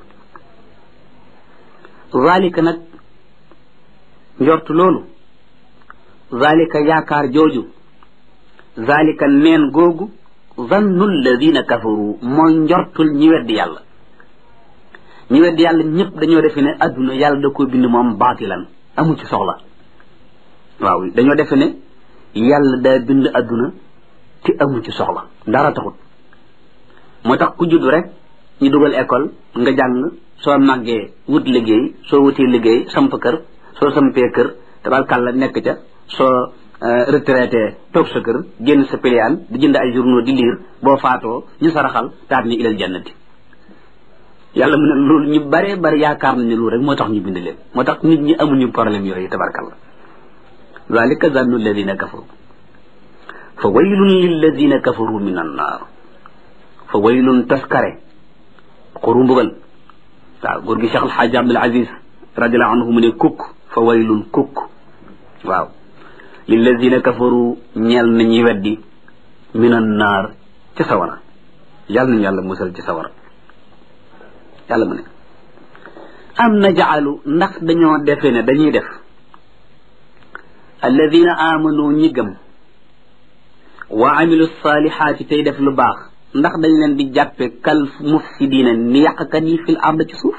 zalika nag njortu loolu zalika yaakaar jooju zalika neen googu zannu alladina kafaru mooy njortul ñi weddi yàlla ñi weddi yàlla ñëpp dañoo defe ne adduna yàlla da ko bind moom baatilan amu ci soxla waaw dañoo defe ne yàlla daa bind adduna te amu ci soxla dara taxut moo tax ku judd rek ñu dugal école nga jàng soo màggee wut liggéey soo wutee liggéey samp kër soo sampee kër tabarkàlla nekk ca soo retraité toog sa kër génn sa piliyaan di jënd ay journaux di lire boo faatoo ñu saraxal taat ni ilal jannati yàlla mu ne loolu ñu baree bari yaakaar nañ ne loolu rek moo tax ñu bind leen moo tax nit ñi amuñu problème yooyu tabarkàlla zalika zannu alladina kafaru fa waylun lilladina kafaru min annaar fa waylun taskare xuru mbugal waaw góor gi Cheikh Alxaaji Abdul Aziz radiallahu anhu mu ne kukk fa waylun kukk waaw lilladina kafaru ñeel nañuy weddi min annaar ci sawara yàlla nañu yàlla musal ci sawara yàlla mu ne am najaalu ndax dañoo defe ne dañuy def alladina amanu ñi gëm wa amilu salihaati tey def lu baax ndax dañ leen di jàppe kal mufsidina ni yàqkat yi fil ard ci suuf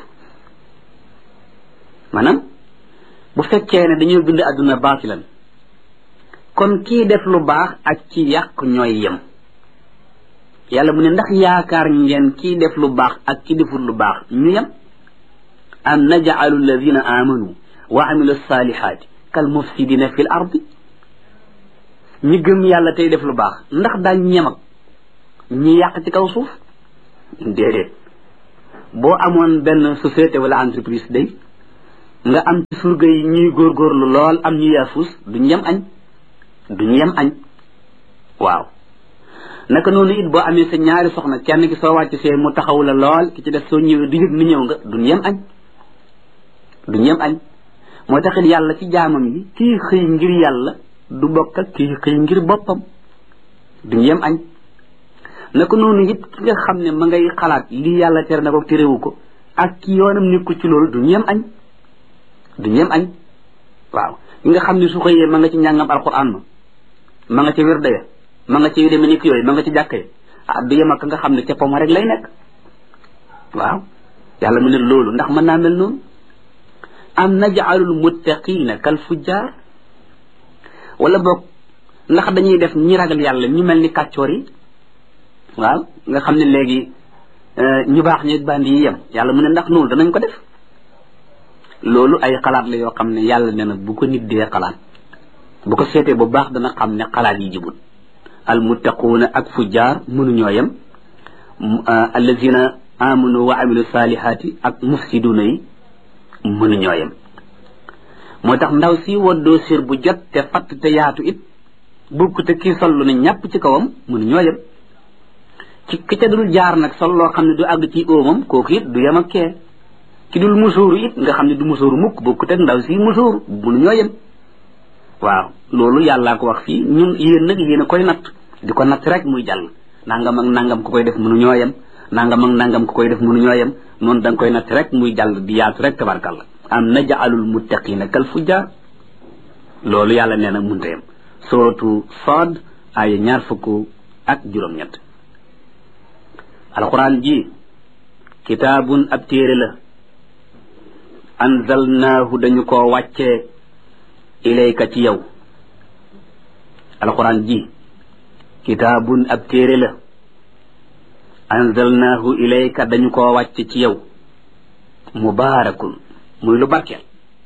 maanaam bu fekkee ne dañoo bind adduna baatilan kon kii def lu baax ak ci yàq ñooy yem yàlla mu ne ndax yaakaar ngeen kii def lu baax ak ki deful lu baax ñu yem am naj'alu alladina amanu wa amilu salihaati kal mufsidina fil ardi ñi gëm yàlla tey def lu baax ndax daañ ñem ak ñi yàq ci kaw suuf déedéet boo amoon benn société wala entreprise day nga am ci surga yi ñuy góorgóorlu lool am ñu yaafus duñu yem añ waaw naka noonu it boo amee sa ñaari soxna kenn ki soo wàcc see mu taxaw la lool ki ci def soo ñëwee du yëg ni ñëw nga duñu yem añ moo taxit yàlla ci jaamam yi kii xëy ngir yàlla du bokk ak kii xëy ngir boppam duñu yem añ naka noonu it ki nga xam ne ma ngay xalaat lii yàlla tere na ko terewu ko ak ki yoonam nekku ci loolu duñu yem añ waaw ki nga xam ne su xëyee ma nga ci njàngam alquran ma nga ca wirda ya ma nga ci yu demee ni ki yooyu ma nga ci jàkka yi du yem ak nga xam ne ca poma rek lay nekk waaw yàlla mu ne loolu ndax mën naa mel noonu am naj'alul muttaqina kal fujjar wala boog ndax dañuy def ñi ragal yàlla ñu mel ni kàccoor yi waaw nga xam ne léegi ñu baax ñeeg bandi yi yem yàlla mu ne ndax noonu danañ ko def loolu ay xalaat la yoo xam ne yàlla nee na bu ko nit dee xalaat bu ko seetee bu baax dana xam ne xalaat yi jibul al muttaquuna ak fujjaar mënuñoo yem allazina amanu wa amilu salihaati ak mufsiduuna yi mënuñoo yem moo tax ndaw si woddoo sir bu jot te fatt te yaatu it bukk te kii sollu ne ñàpp ci kawam mënuñoo yem ci ki ca dul jaar nag sol loo xam ne du àgg ci óomam kooku it du yem ak kee ki dul musóoru it nga xam ne du musóoru mukk bukk te ndaw si musóoru mënuñoo yem waaw loolu yàllaa ko wax fii ñun yéen nag yéen a koy natt di ko natt rek muy jàll nangam ak nangam ku koy def mënuñoo yem nangam ak nangam ku koy def mënuñoo yem noonu da nga koy natt rek muy jàll di yaatu rek tabarkalla am naj'alul muttaqina kal fujjar loolu yàlla nee na munta yem suratu Saad ay 20 ak 8 alquran ji kitaabun ab téere la anzalnaahu dañu koo wàccee ilayka ci yow alquran ji kitaabun ab téere la anzalnaahu ilayka dañu koo wàcce ci yow mubaarakun muy lu barkeel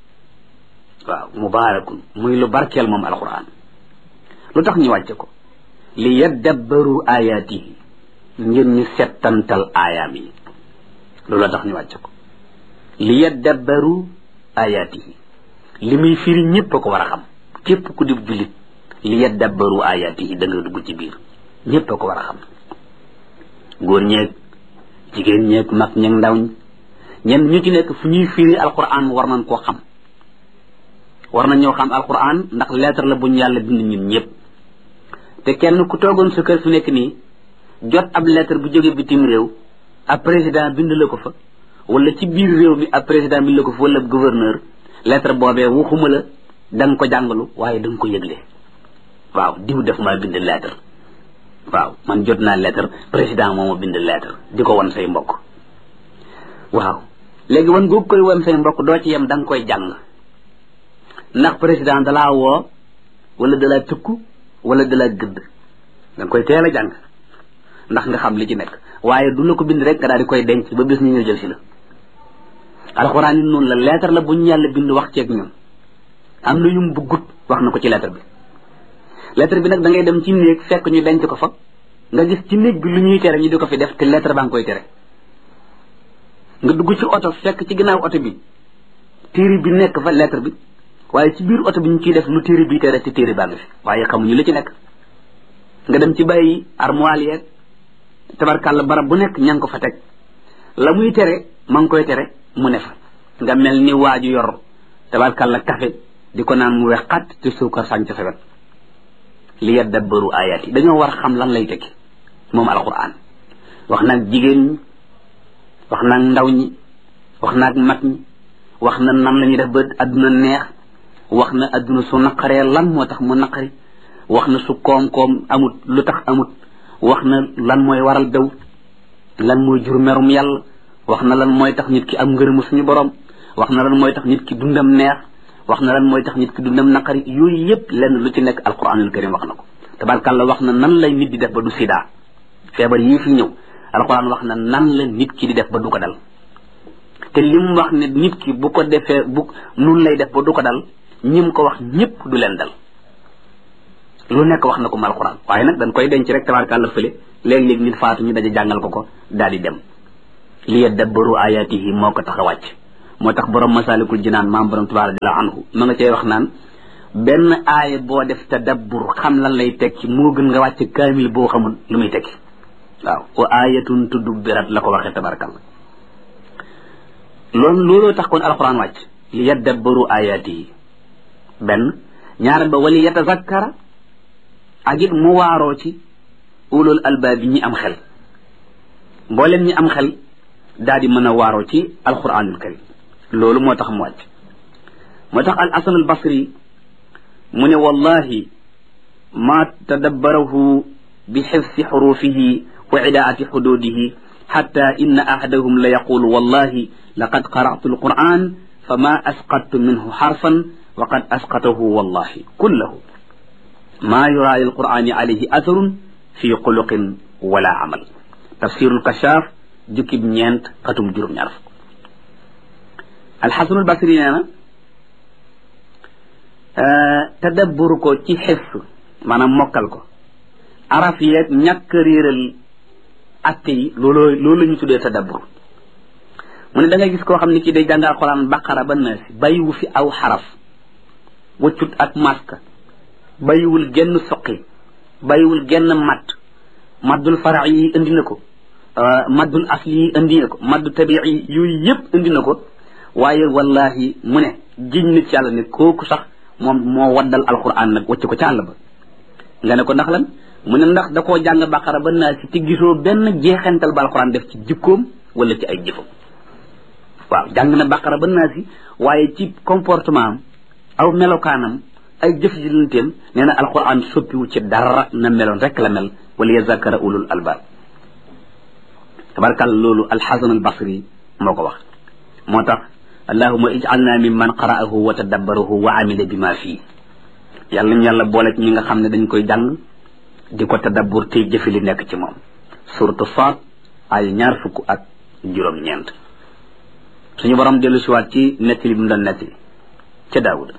waaw mubaarakun muy lu barkeel moom alquran lu tax ñu wàcce ko li yaddabbaru ayaatihi ngir ñu settantal aayaam yi loolu tax ñu wàcce ko li yaddabbaru ayaatihi li muy firi ñëpp a ko war a xam képp ku di jullit li yaddabbaru ayaatihi da nga dugg ci biir ñëpp a ko war a xam góor ñeeg jigéen ñeeg mag ñeeg ndaw ñi ñenn ñu ci nekk fu ñuy firi alquran war nañ koo xam war nañ ñoo xam alquran ndax lettre la bu ñu yàlla bind ñun ñëpp te kenn ku toogoon sa kër fi nekk nii jot ab lettre bu jóge bitim réew ab président bind la ko fa wala ci biir réew mi ab président bind la ko fa wala gouverneur lettre boobee waxuma la da nga ko jàngalu waaye da nga ko yëgle waaw diw def maa bind lettre waaw man jot naa lettre président moo ma bind lettre di ko wan say mbokk waaw léegi wan googu koy wan say mbokk doo ci yem da nga koy jàng ndax président dalaa woo wala dalaa tëkku wala dalaa gëdd da nga koy teel a jàng ndax nga xam li ci nekk waaye du la ko bind rek nga daal di koy denc ba bis ñu ñëw jël si la alxuraan yi noonu la lettre la bu ñu yàlla bind wax ceeg ñun am na yum buggut wax na ko ci lettre bi nag da ngay dem ci néeg fekk ñu denc ko fa nga gis ci néeg bi lu ñuy tere ñu di ko fi def te lettre baa ngi koy tere nga dugg ci oto fekk ci ginnaaw oto bi téere bi nekk fa lettre bi waaye ci biir oto bi ñu ciy def lu téere bi tere te téere baa ngi fi waaye xamuñu li ci nekk nga dem ci bàyyi armoire yeeg tabarkàlla barab bu nekk ña ngi ko fa teg la muy tere ma ngi koy tere mu ne fa nga mel ni waaju yor tabarkàlla café di ko naan mu wex xat te suukar sañ ca sa wet li yaddabbaru ayaat yi dañoo war xam lan lay tekki moom alquran wax naag jigéen ñi wax naag ndaw ñi wax naag mag ñi wax na nan la ñuy def ba adduna neex wax na adduna su naqaree lan moo tax mu naqari wax na su koom-koom amut lu tax amut wax na lan mooy waral daw lan mooy jur merum yàlla wax na lan mooy tax nit ki am ngërëmu suñu borom wax na lan mooy tax nit ki dundam neex wax na lan mooy tax nit ki dundam naqari yooyu yëpp lenn lu ci nekk alquranul karim wax na ko tabarkàlla wax na nan lay nit di def ba du sida feebar yii fi ñëw alquran wax na nan la nit ki di def ba du ko dal te lim wax ne nit ki bu ko defee bu nun lay def ba du ko dal ñim ko wax ñëpp du leen dal lu nekk wax na ko mal alquran waaye nag dañ koy denc rek tabarkàlla fële léeg-léeg nit faatu ñu daje jàngal ko daal di dem li yaddabbaru ayatihi moo ko tax a wàcc moo tax borom Masaalikul Jinaan maam borom Tuubaa radiyallaahu anhu ma nga cay wax naan benn aaya boo def tadabbur xam lan lay tekki moo gën nga wàcc kaamil boo xamul lu muy tekki waaw wa aayatun tudubbirat la ko waxee tabarakallah looloo tax kon alquran wàcc li yaddabbaru ayaatihi benn ñaareel ba wali yatazakkara ak it mu waaroo ci ulul albaab yi ñi am xel mbooleem ñi am xel daal di mën a waaroo ci alquranul karim loolu moo tax mu wàcc moo tax al hasan al basri mu ne wallahi ma tadabbarahu bi xifsi xurufihi wa idaati xududihi xatta inna ahadahum la yaqulu wallahi laqad qara'tu alquran fama asqattu minhu xarfan wa qad asqatahu wallahi kullahu ma yura lilqurani alayhi atharun fi xuluqin wala amal tafsirul kashaaf jukkib ñeent xatum juróom-ñaar fukk alxasanul basri nee na tadabbur ko ci xifs maanaam mokkal ko araf yeeg ñàkk réeral atte yi loolu la ñu tuddee tadabbur mu ne da ngay gis koo xam ne kii day jàng alxuraan baqara ba naasi bàyyiwu fi aw xaraf waccut ak maska bàyyiwul genn soqi bàyyiwul genn maddul fara yi indi na ko maddul asli yi indi na ko maddu tabii yooyu yëpp indi na ko waaye wallahi mu ne giñ na ci yàlla ne kooku sax moom moo waddal alquran nag wacc ko ca àll ba nga ne ko ndax lan mu ne ndax da koo jàng baqara ba naa si ci gisoo benn jeexental ba alquran def ci jikkoom wala ci ay jëfam waaw jàng na baqara ba naa si waaye ci comportement am aw melokaanam ay jëf ji lanteem nee na alquran soppiwu ci dara na meloon rek la mel wala yazakara ulul albab tabarakàlla loolu alxasan al basri moo ko wax moo tax allahuma ij'alna mimman qara'ahu wa tadabbarahu wa amila bima fii yàlla ñu yàlla boole ci ñi nga xam ne dañ koy jàng di ko tadabbur tey jëfe li nekk ci moom suratu Faat ay 20 suñu borom dellu siwaat ci nettali bi mu doon nettali ca daawuda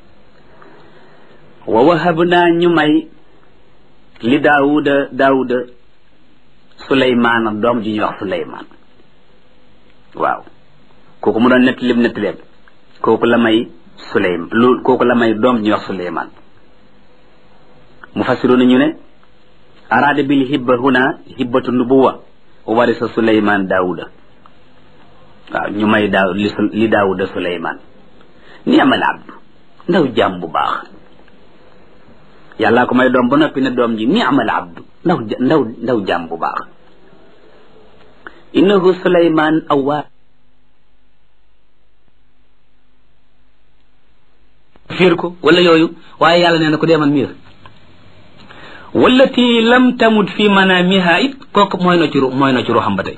wa wahabnaa ñu may li daawuda suleymaana doom ji ñuy wax suleymaan waaw kooku mu doon nettaleem kooku la may doom ji ñuy wax suleymaan mufassiruuna ñu ne araada bil hibba huna hibbatu nubuwa wa warisa suleymaan daawuda waaw ñu may li daawuda suleymaan ni'mal abdu ndaw jaam bu baax yàllaa ko may doom ba noppi ne doom ji ni'mal abdu ndaw jaam bu baax innahu suleymaan awwaab fiir ko wala yooyu waaye yàlla nee na ko deeman miir wallati lam tamut fi manamiha it kooku mooy na ci ruuxam ba tey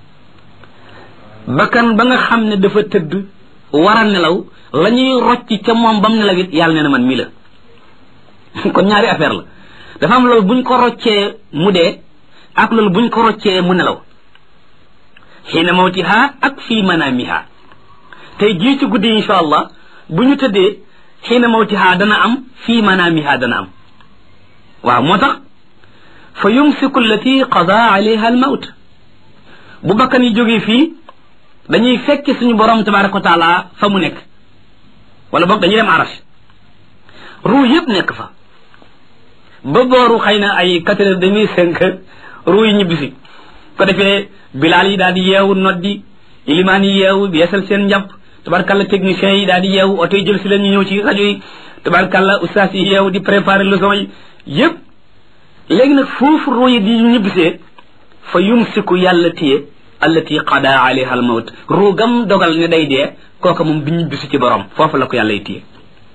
bakkan ba nga xam ne dafa tëdd war a nelaw la ñuy rocc ca moom bam nelaw it yàlla nee na man mii la kon ñaari affaire la dafa am loolu buñ ko roccee mu dee ak loolu buñ ko roccee mu nelaw xiina mawtiha ak fii manamiha tey jii ci guddi insha allah bu ñu tëddee xiina mawtiha dana am fii manamiha dana am waaw moo tax fa yumsiku allati qada alayha al mawt bu bakkan yi jógee fii dañuy fekki suñu borom tabaraka wa taala fa mu nekk wala boog dañuy dem arash ruu yëpp nekk fa ba booru xëy na ay 4h30 5h ruu yi ñibbisi ko defee bilaal yi daal di yeewu noddi ilimaan yi yeewu beesal seen njàpp tabarkalla techniciens yi daal di yeewu oto yi jël si leen ñu ñëw ci rajo yi tabarkalla ustaas yi yeewu di préparer leçon yi yëpp léegi nag foofu ruu yi di ñibbisee fa yumsiku yàlla téye allati qada alayha al mawt ruu gam dogal ne day dee kooka moom bi ñibbisi ci borom foofu la ko yàlla y téye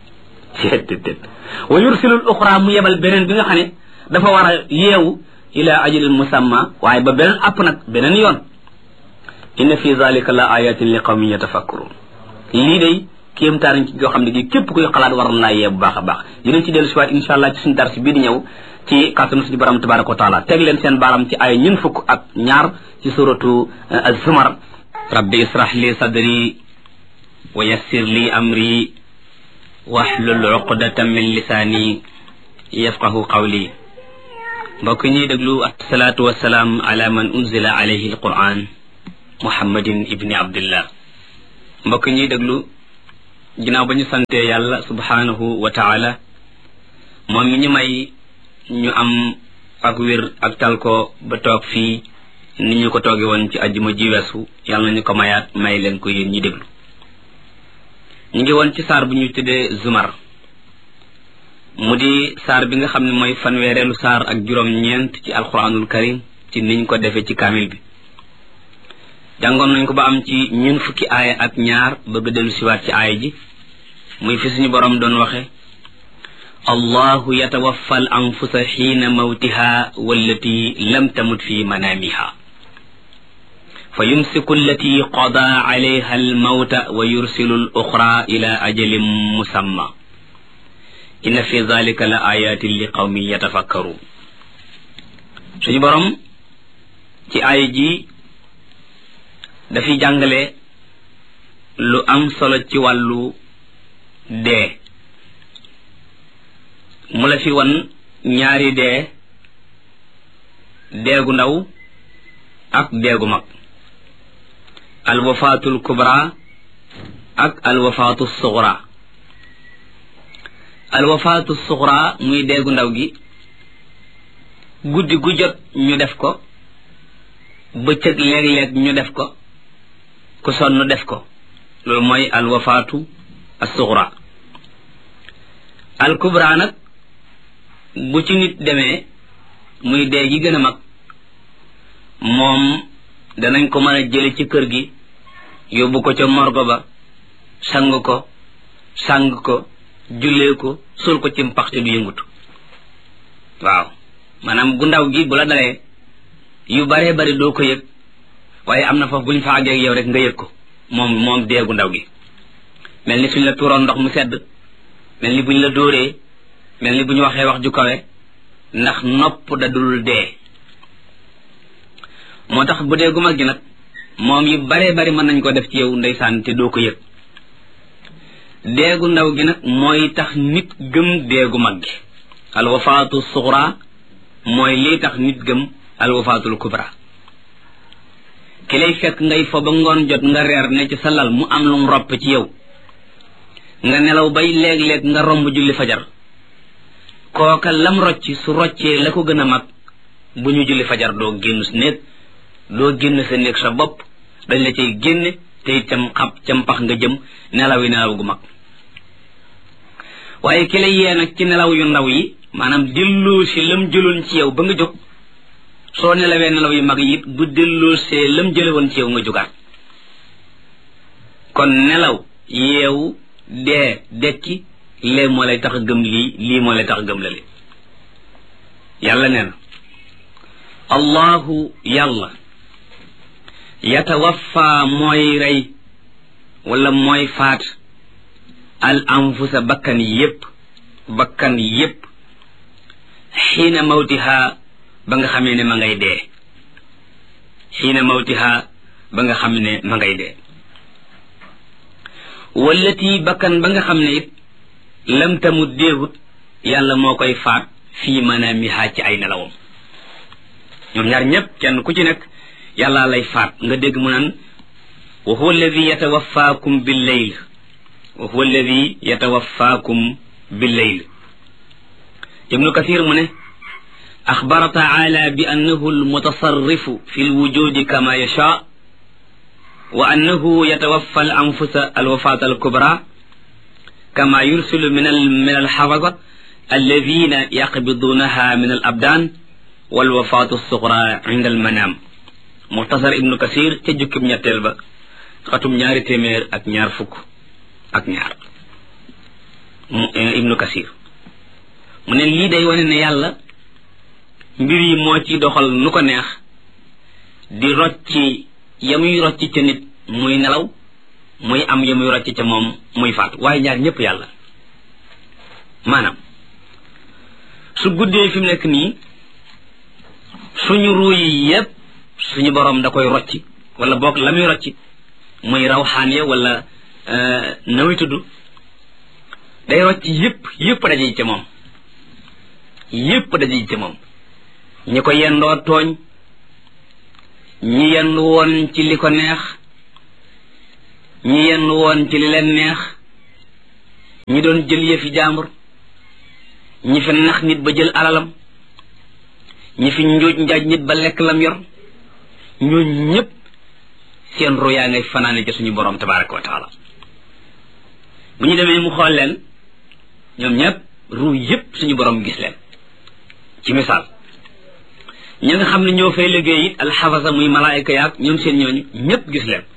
wa yursilul uxra mu yebal beneen bi nga xam ne dafa war a yeewu ila ajalin musamma waaye ba beneen app nag beneen yoon inna fi zalika la ayatin li qawmin yatafakkurun lii day kéemtaan ci yoo xam ne gi képp kuy xalaat war na laa yee bu baax a baax dinañ ci dellu si waat insha allah ci suñu darsi bii di ñëw ci kàttanu suñu borom tabaraka wa taala teg leen seen baaram ci ay 22 ci suratu az-zumar rabbi israh li sadri wa yassir li amri wahlul uqdatan min lisaani yafqahu qawli mbokk ñuy déglu asalaatu wasalaam ala man unzila alayhi alquran muhammadin ibni abdillah mbokk ñuy déglu ginnaaw ba ñu santee yàlla subhanahu wa taala moom mi ñu may ñu am ak wér ak tal ko ba toog fii ni ñu ko tooge woon ci ajjuma ji weesu yàlla nañu ko mayaat may leen ko yéen ñi déglu ñu ngi woon ci saar bu ñuy tuddee Zumar mu di saar bi nga xam ne mooy fanweereelu saar ak juróom-ñeent ci alquranul karim ci niñ ko defee ci kaamil bi jàngoon nañ ko ba am ci ñun fukki aaya ak ñaar bëgg dellu siwaat ci aaya ji muy fi suñu borom doon waxe allahu yatawaffa al anfusa xiina mawtiha wallati lam tamut fi manaamiha fa yumsiku allati qada alayha al mawta wa yursilu al uxra ila ajalin musamma inna fi dhalika la ayatin li qawmin yatafakkarun suñu borom ci aaya ji dafiy jàngale lu am solo ci wàllu dee mu la fi wan ñaari deegu ndaw ak deegu mag alwafaatul kubra ak alwafaatu suxra alwafaatu suxra muy deegu ndaw gi guddi gu jot ñu def ko bëccëg léeg-léeg ñu def ko ku sonn def ko loolu mooy alwafaatu as-suxra al kubra nag bu ci nit demee muy dee gi gën a mag moom danañ ko mën a jële ci kër gi yóbbu ko ca morgo ba sang ko jullee ko suul ko ci mpax te du yëngutu waaw maanaam gu ndaw gi bu la dalee yu baree bari doo ko yëg waaye am na foofu bu ñu fa àggee ak yow rek nga yëg ko moom dee gu ndaw gi mel ni suñ la tuuroon ndox mu sedd mel ni buñ la dóoree mel ni bu ñu waxee wax ju kawe ndax nopp da dul dee moo tax bu dee gu mag gi nag moom yu baree bari mën nañ ko def ci yow ndeysaan te doo ko yëg deegu ndaw gi nag mooy tax nit gëm deegu mag gi alwafaatu suxra mooy lii tax nit gëm alwafaatul kubra ki lay fekk ngay fa ba ngoon jot nga reer ne ci sa lal mu am lu mu ropp ci yow nga nelaw bay léeg-léeg nga romb julli fajar kooka lam rocci su roccee la ko gën a mag bu ñu julli fajar doo génn sa néeg doo génn sa néeg sa bopp dañ la cay génne te itam cam pax nga jëm nelaw yi nelaw gu mag waaye ki la yee nag ci nelaw yu ndaw yi maanaam delloo si lam jëloon ci yow ba nga jóg soo nelawee nelaw yu mag yi it bu delloo see lam jële woon ci yow nga jógaat kon nelaw yeewu dee dekki lee moo lay tax a gëm lii moo lay tax a gëm la li yàlla nee na allahu yàlla yatawaffa mooy rey wala mooy faat al anfusa bakkan yépp xiina mawtiha ba nga xamee ne ma ngay dee xiina mawtiha ba nga xam ne ma ngay dee wallati bakkan ba nga xam ne it lam tamut déewut yàlla moo koy faat fii manaamiha ci ay nelawam ñoom ñaar ñépp kenn ku ci nekk yàlla lay faat nga dégg mu naan wa huwa alladi yatawaffaakum billayl wa huwa alladi yatawaffaakum billayl ibnu kathir mu ne axbara taala bi annahu almutasarrifu fi lwujudi kama yasha wa annahu yatawaffa al anfusa alwafat alkubra kama yursilu min alxafada alladina yaqbidunaha min alabdan walwafatu alsuxra inda almanam muxtasar ibnu kasir ca jukkib ñetteel ba xatum 200 ak ñaar ibnu kasir mu ne lii day wane ne yàlla mbir yi moo ci doxal nu ko neex di rocci yamuy rocci ca nit muy nelaw muy am yamuy rocci ca moom muy faatu waaye ñaar ñëpp yàlla maanaam su guddee fi mu nekk nii suñu ruu yi yépp suñu borom da koy rocci wala boog la muy rocci muy rawxaan ya wala nawi tudd day rocci yépp daje ca moom yépp daje ca moom ñi ko yendoo tooñ ñi yendu woon ci li ko neex ñi yenn woon ci li leen neex ñi doon jël yëfi jàmbur ñi fi nax nit ba jël alalam ñi fi njuuj njaaj nit ba lekk lam yor ñooñu ñëpp seen ru yaa ngay fanaane ci suñu borom tabaraka wa taala bu ñu demee mu xool leen ñoom ñëpp ru yëpp suñu borom gis leen ci misaal ñi nga xam ne ñoo fay liggéey it alxafasa muy malaayika yaag ñoom seen ñooñu ñëpp gis leen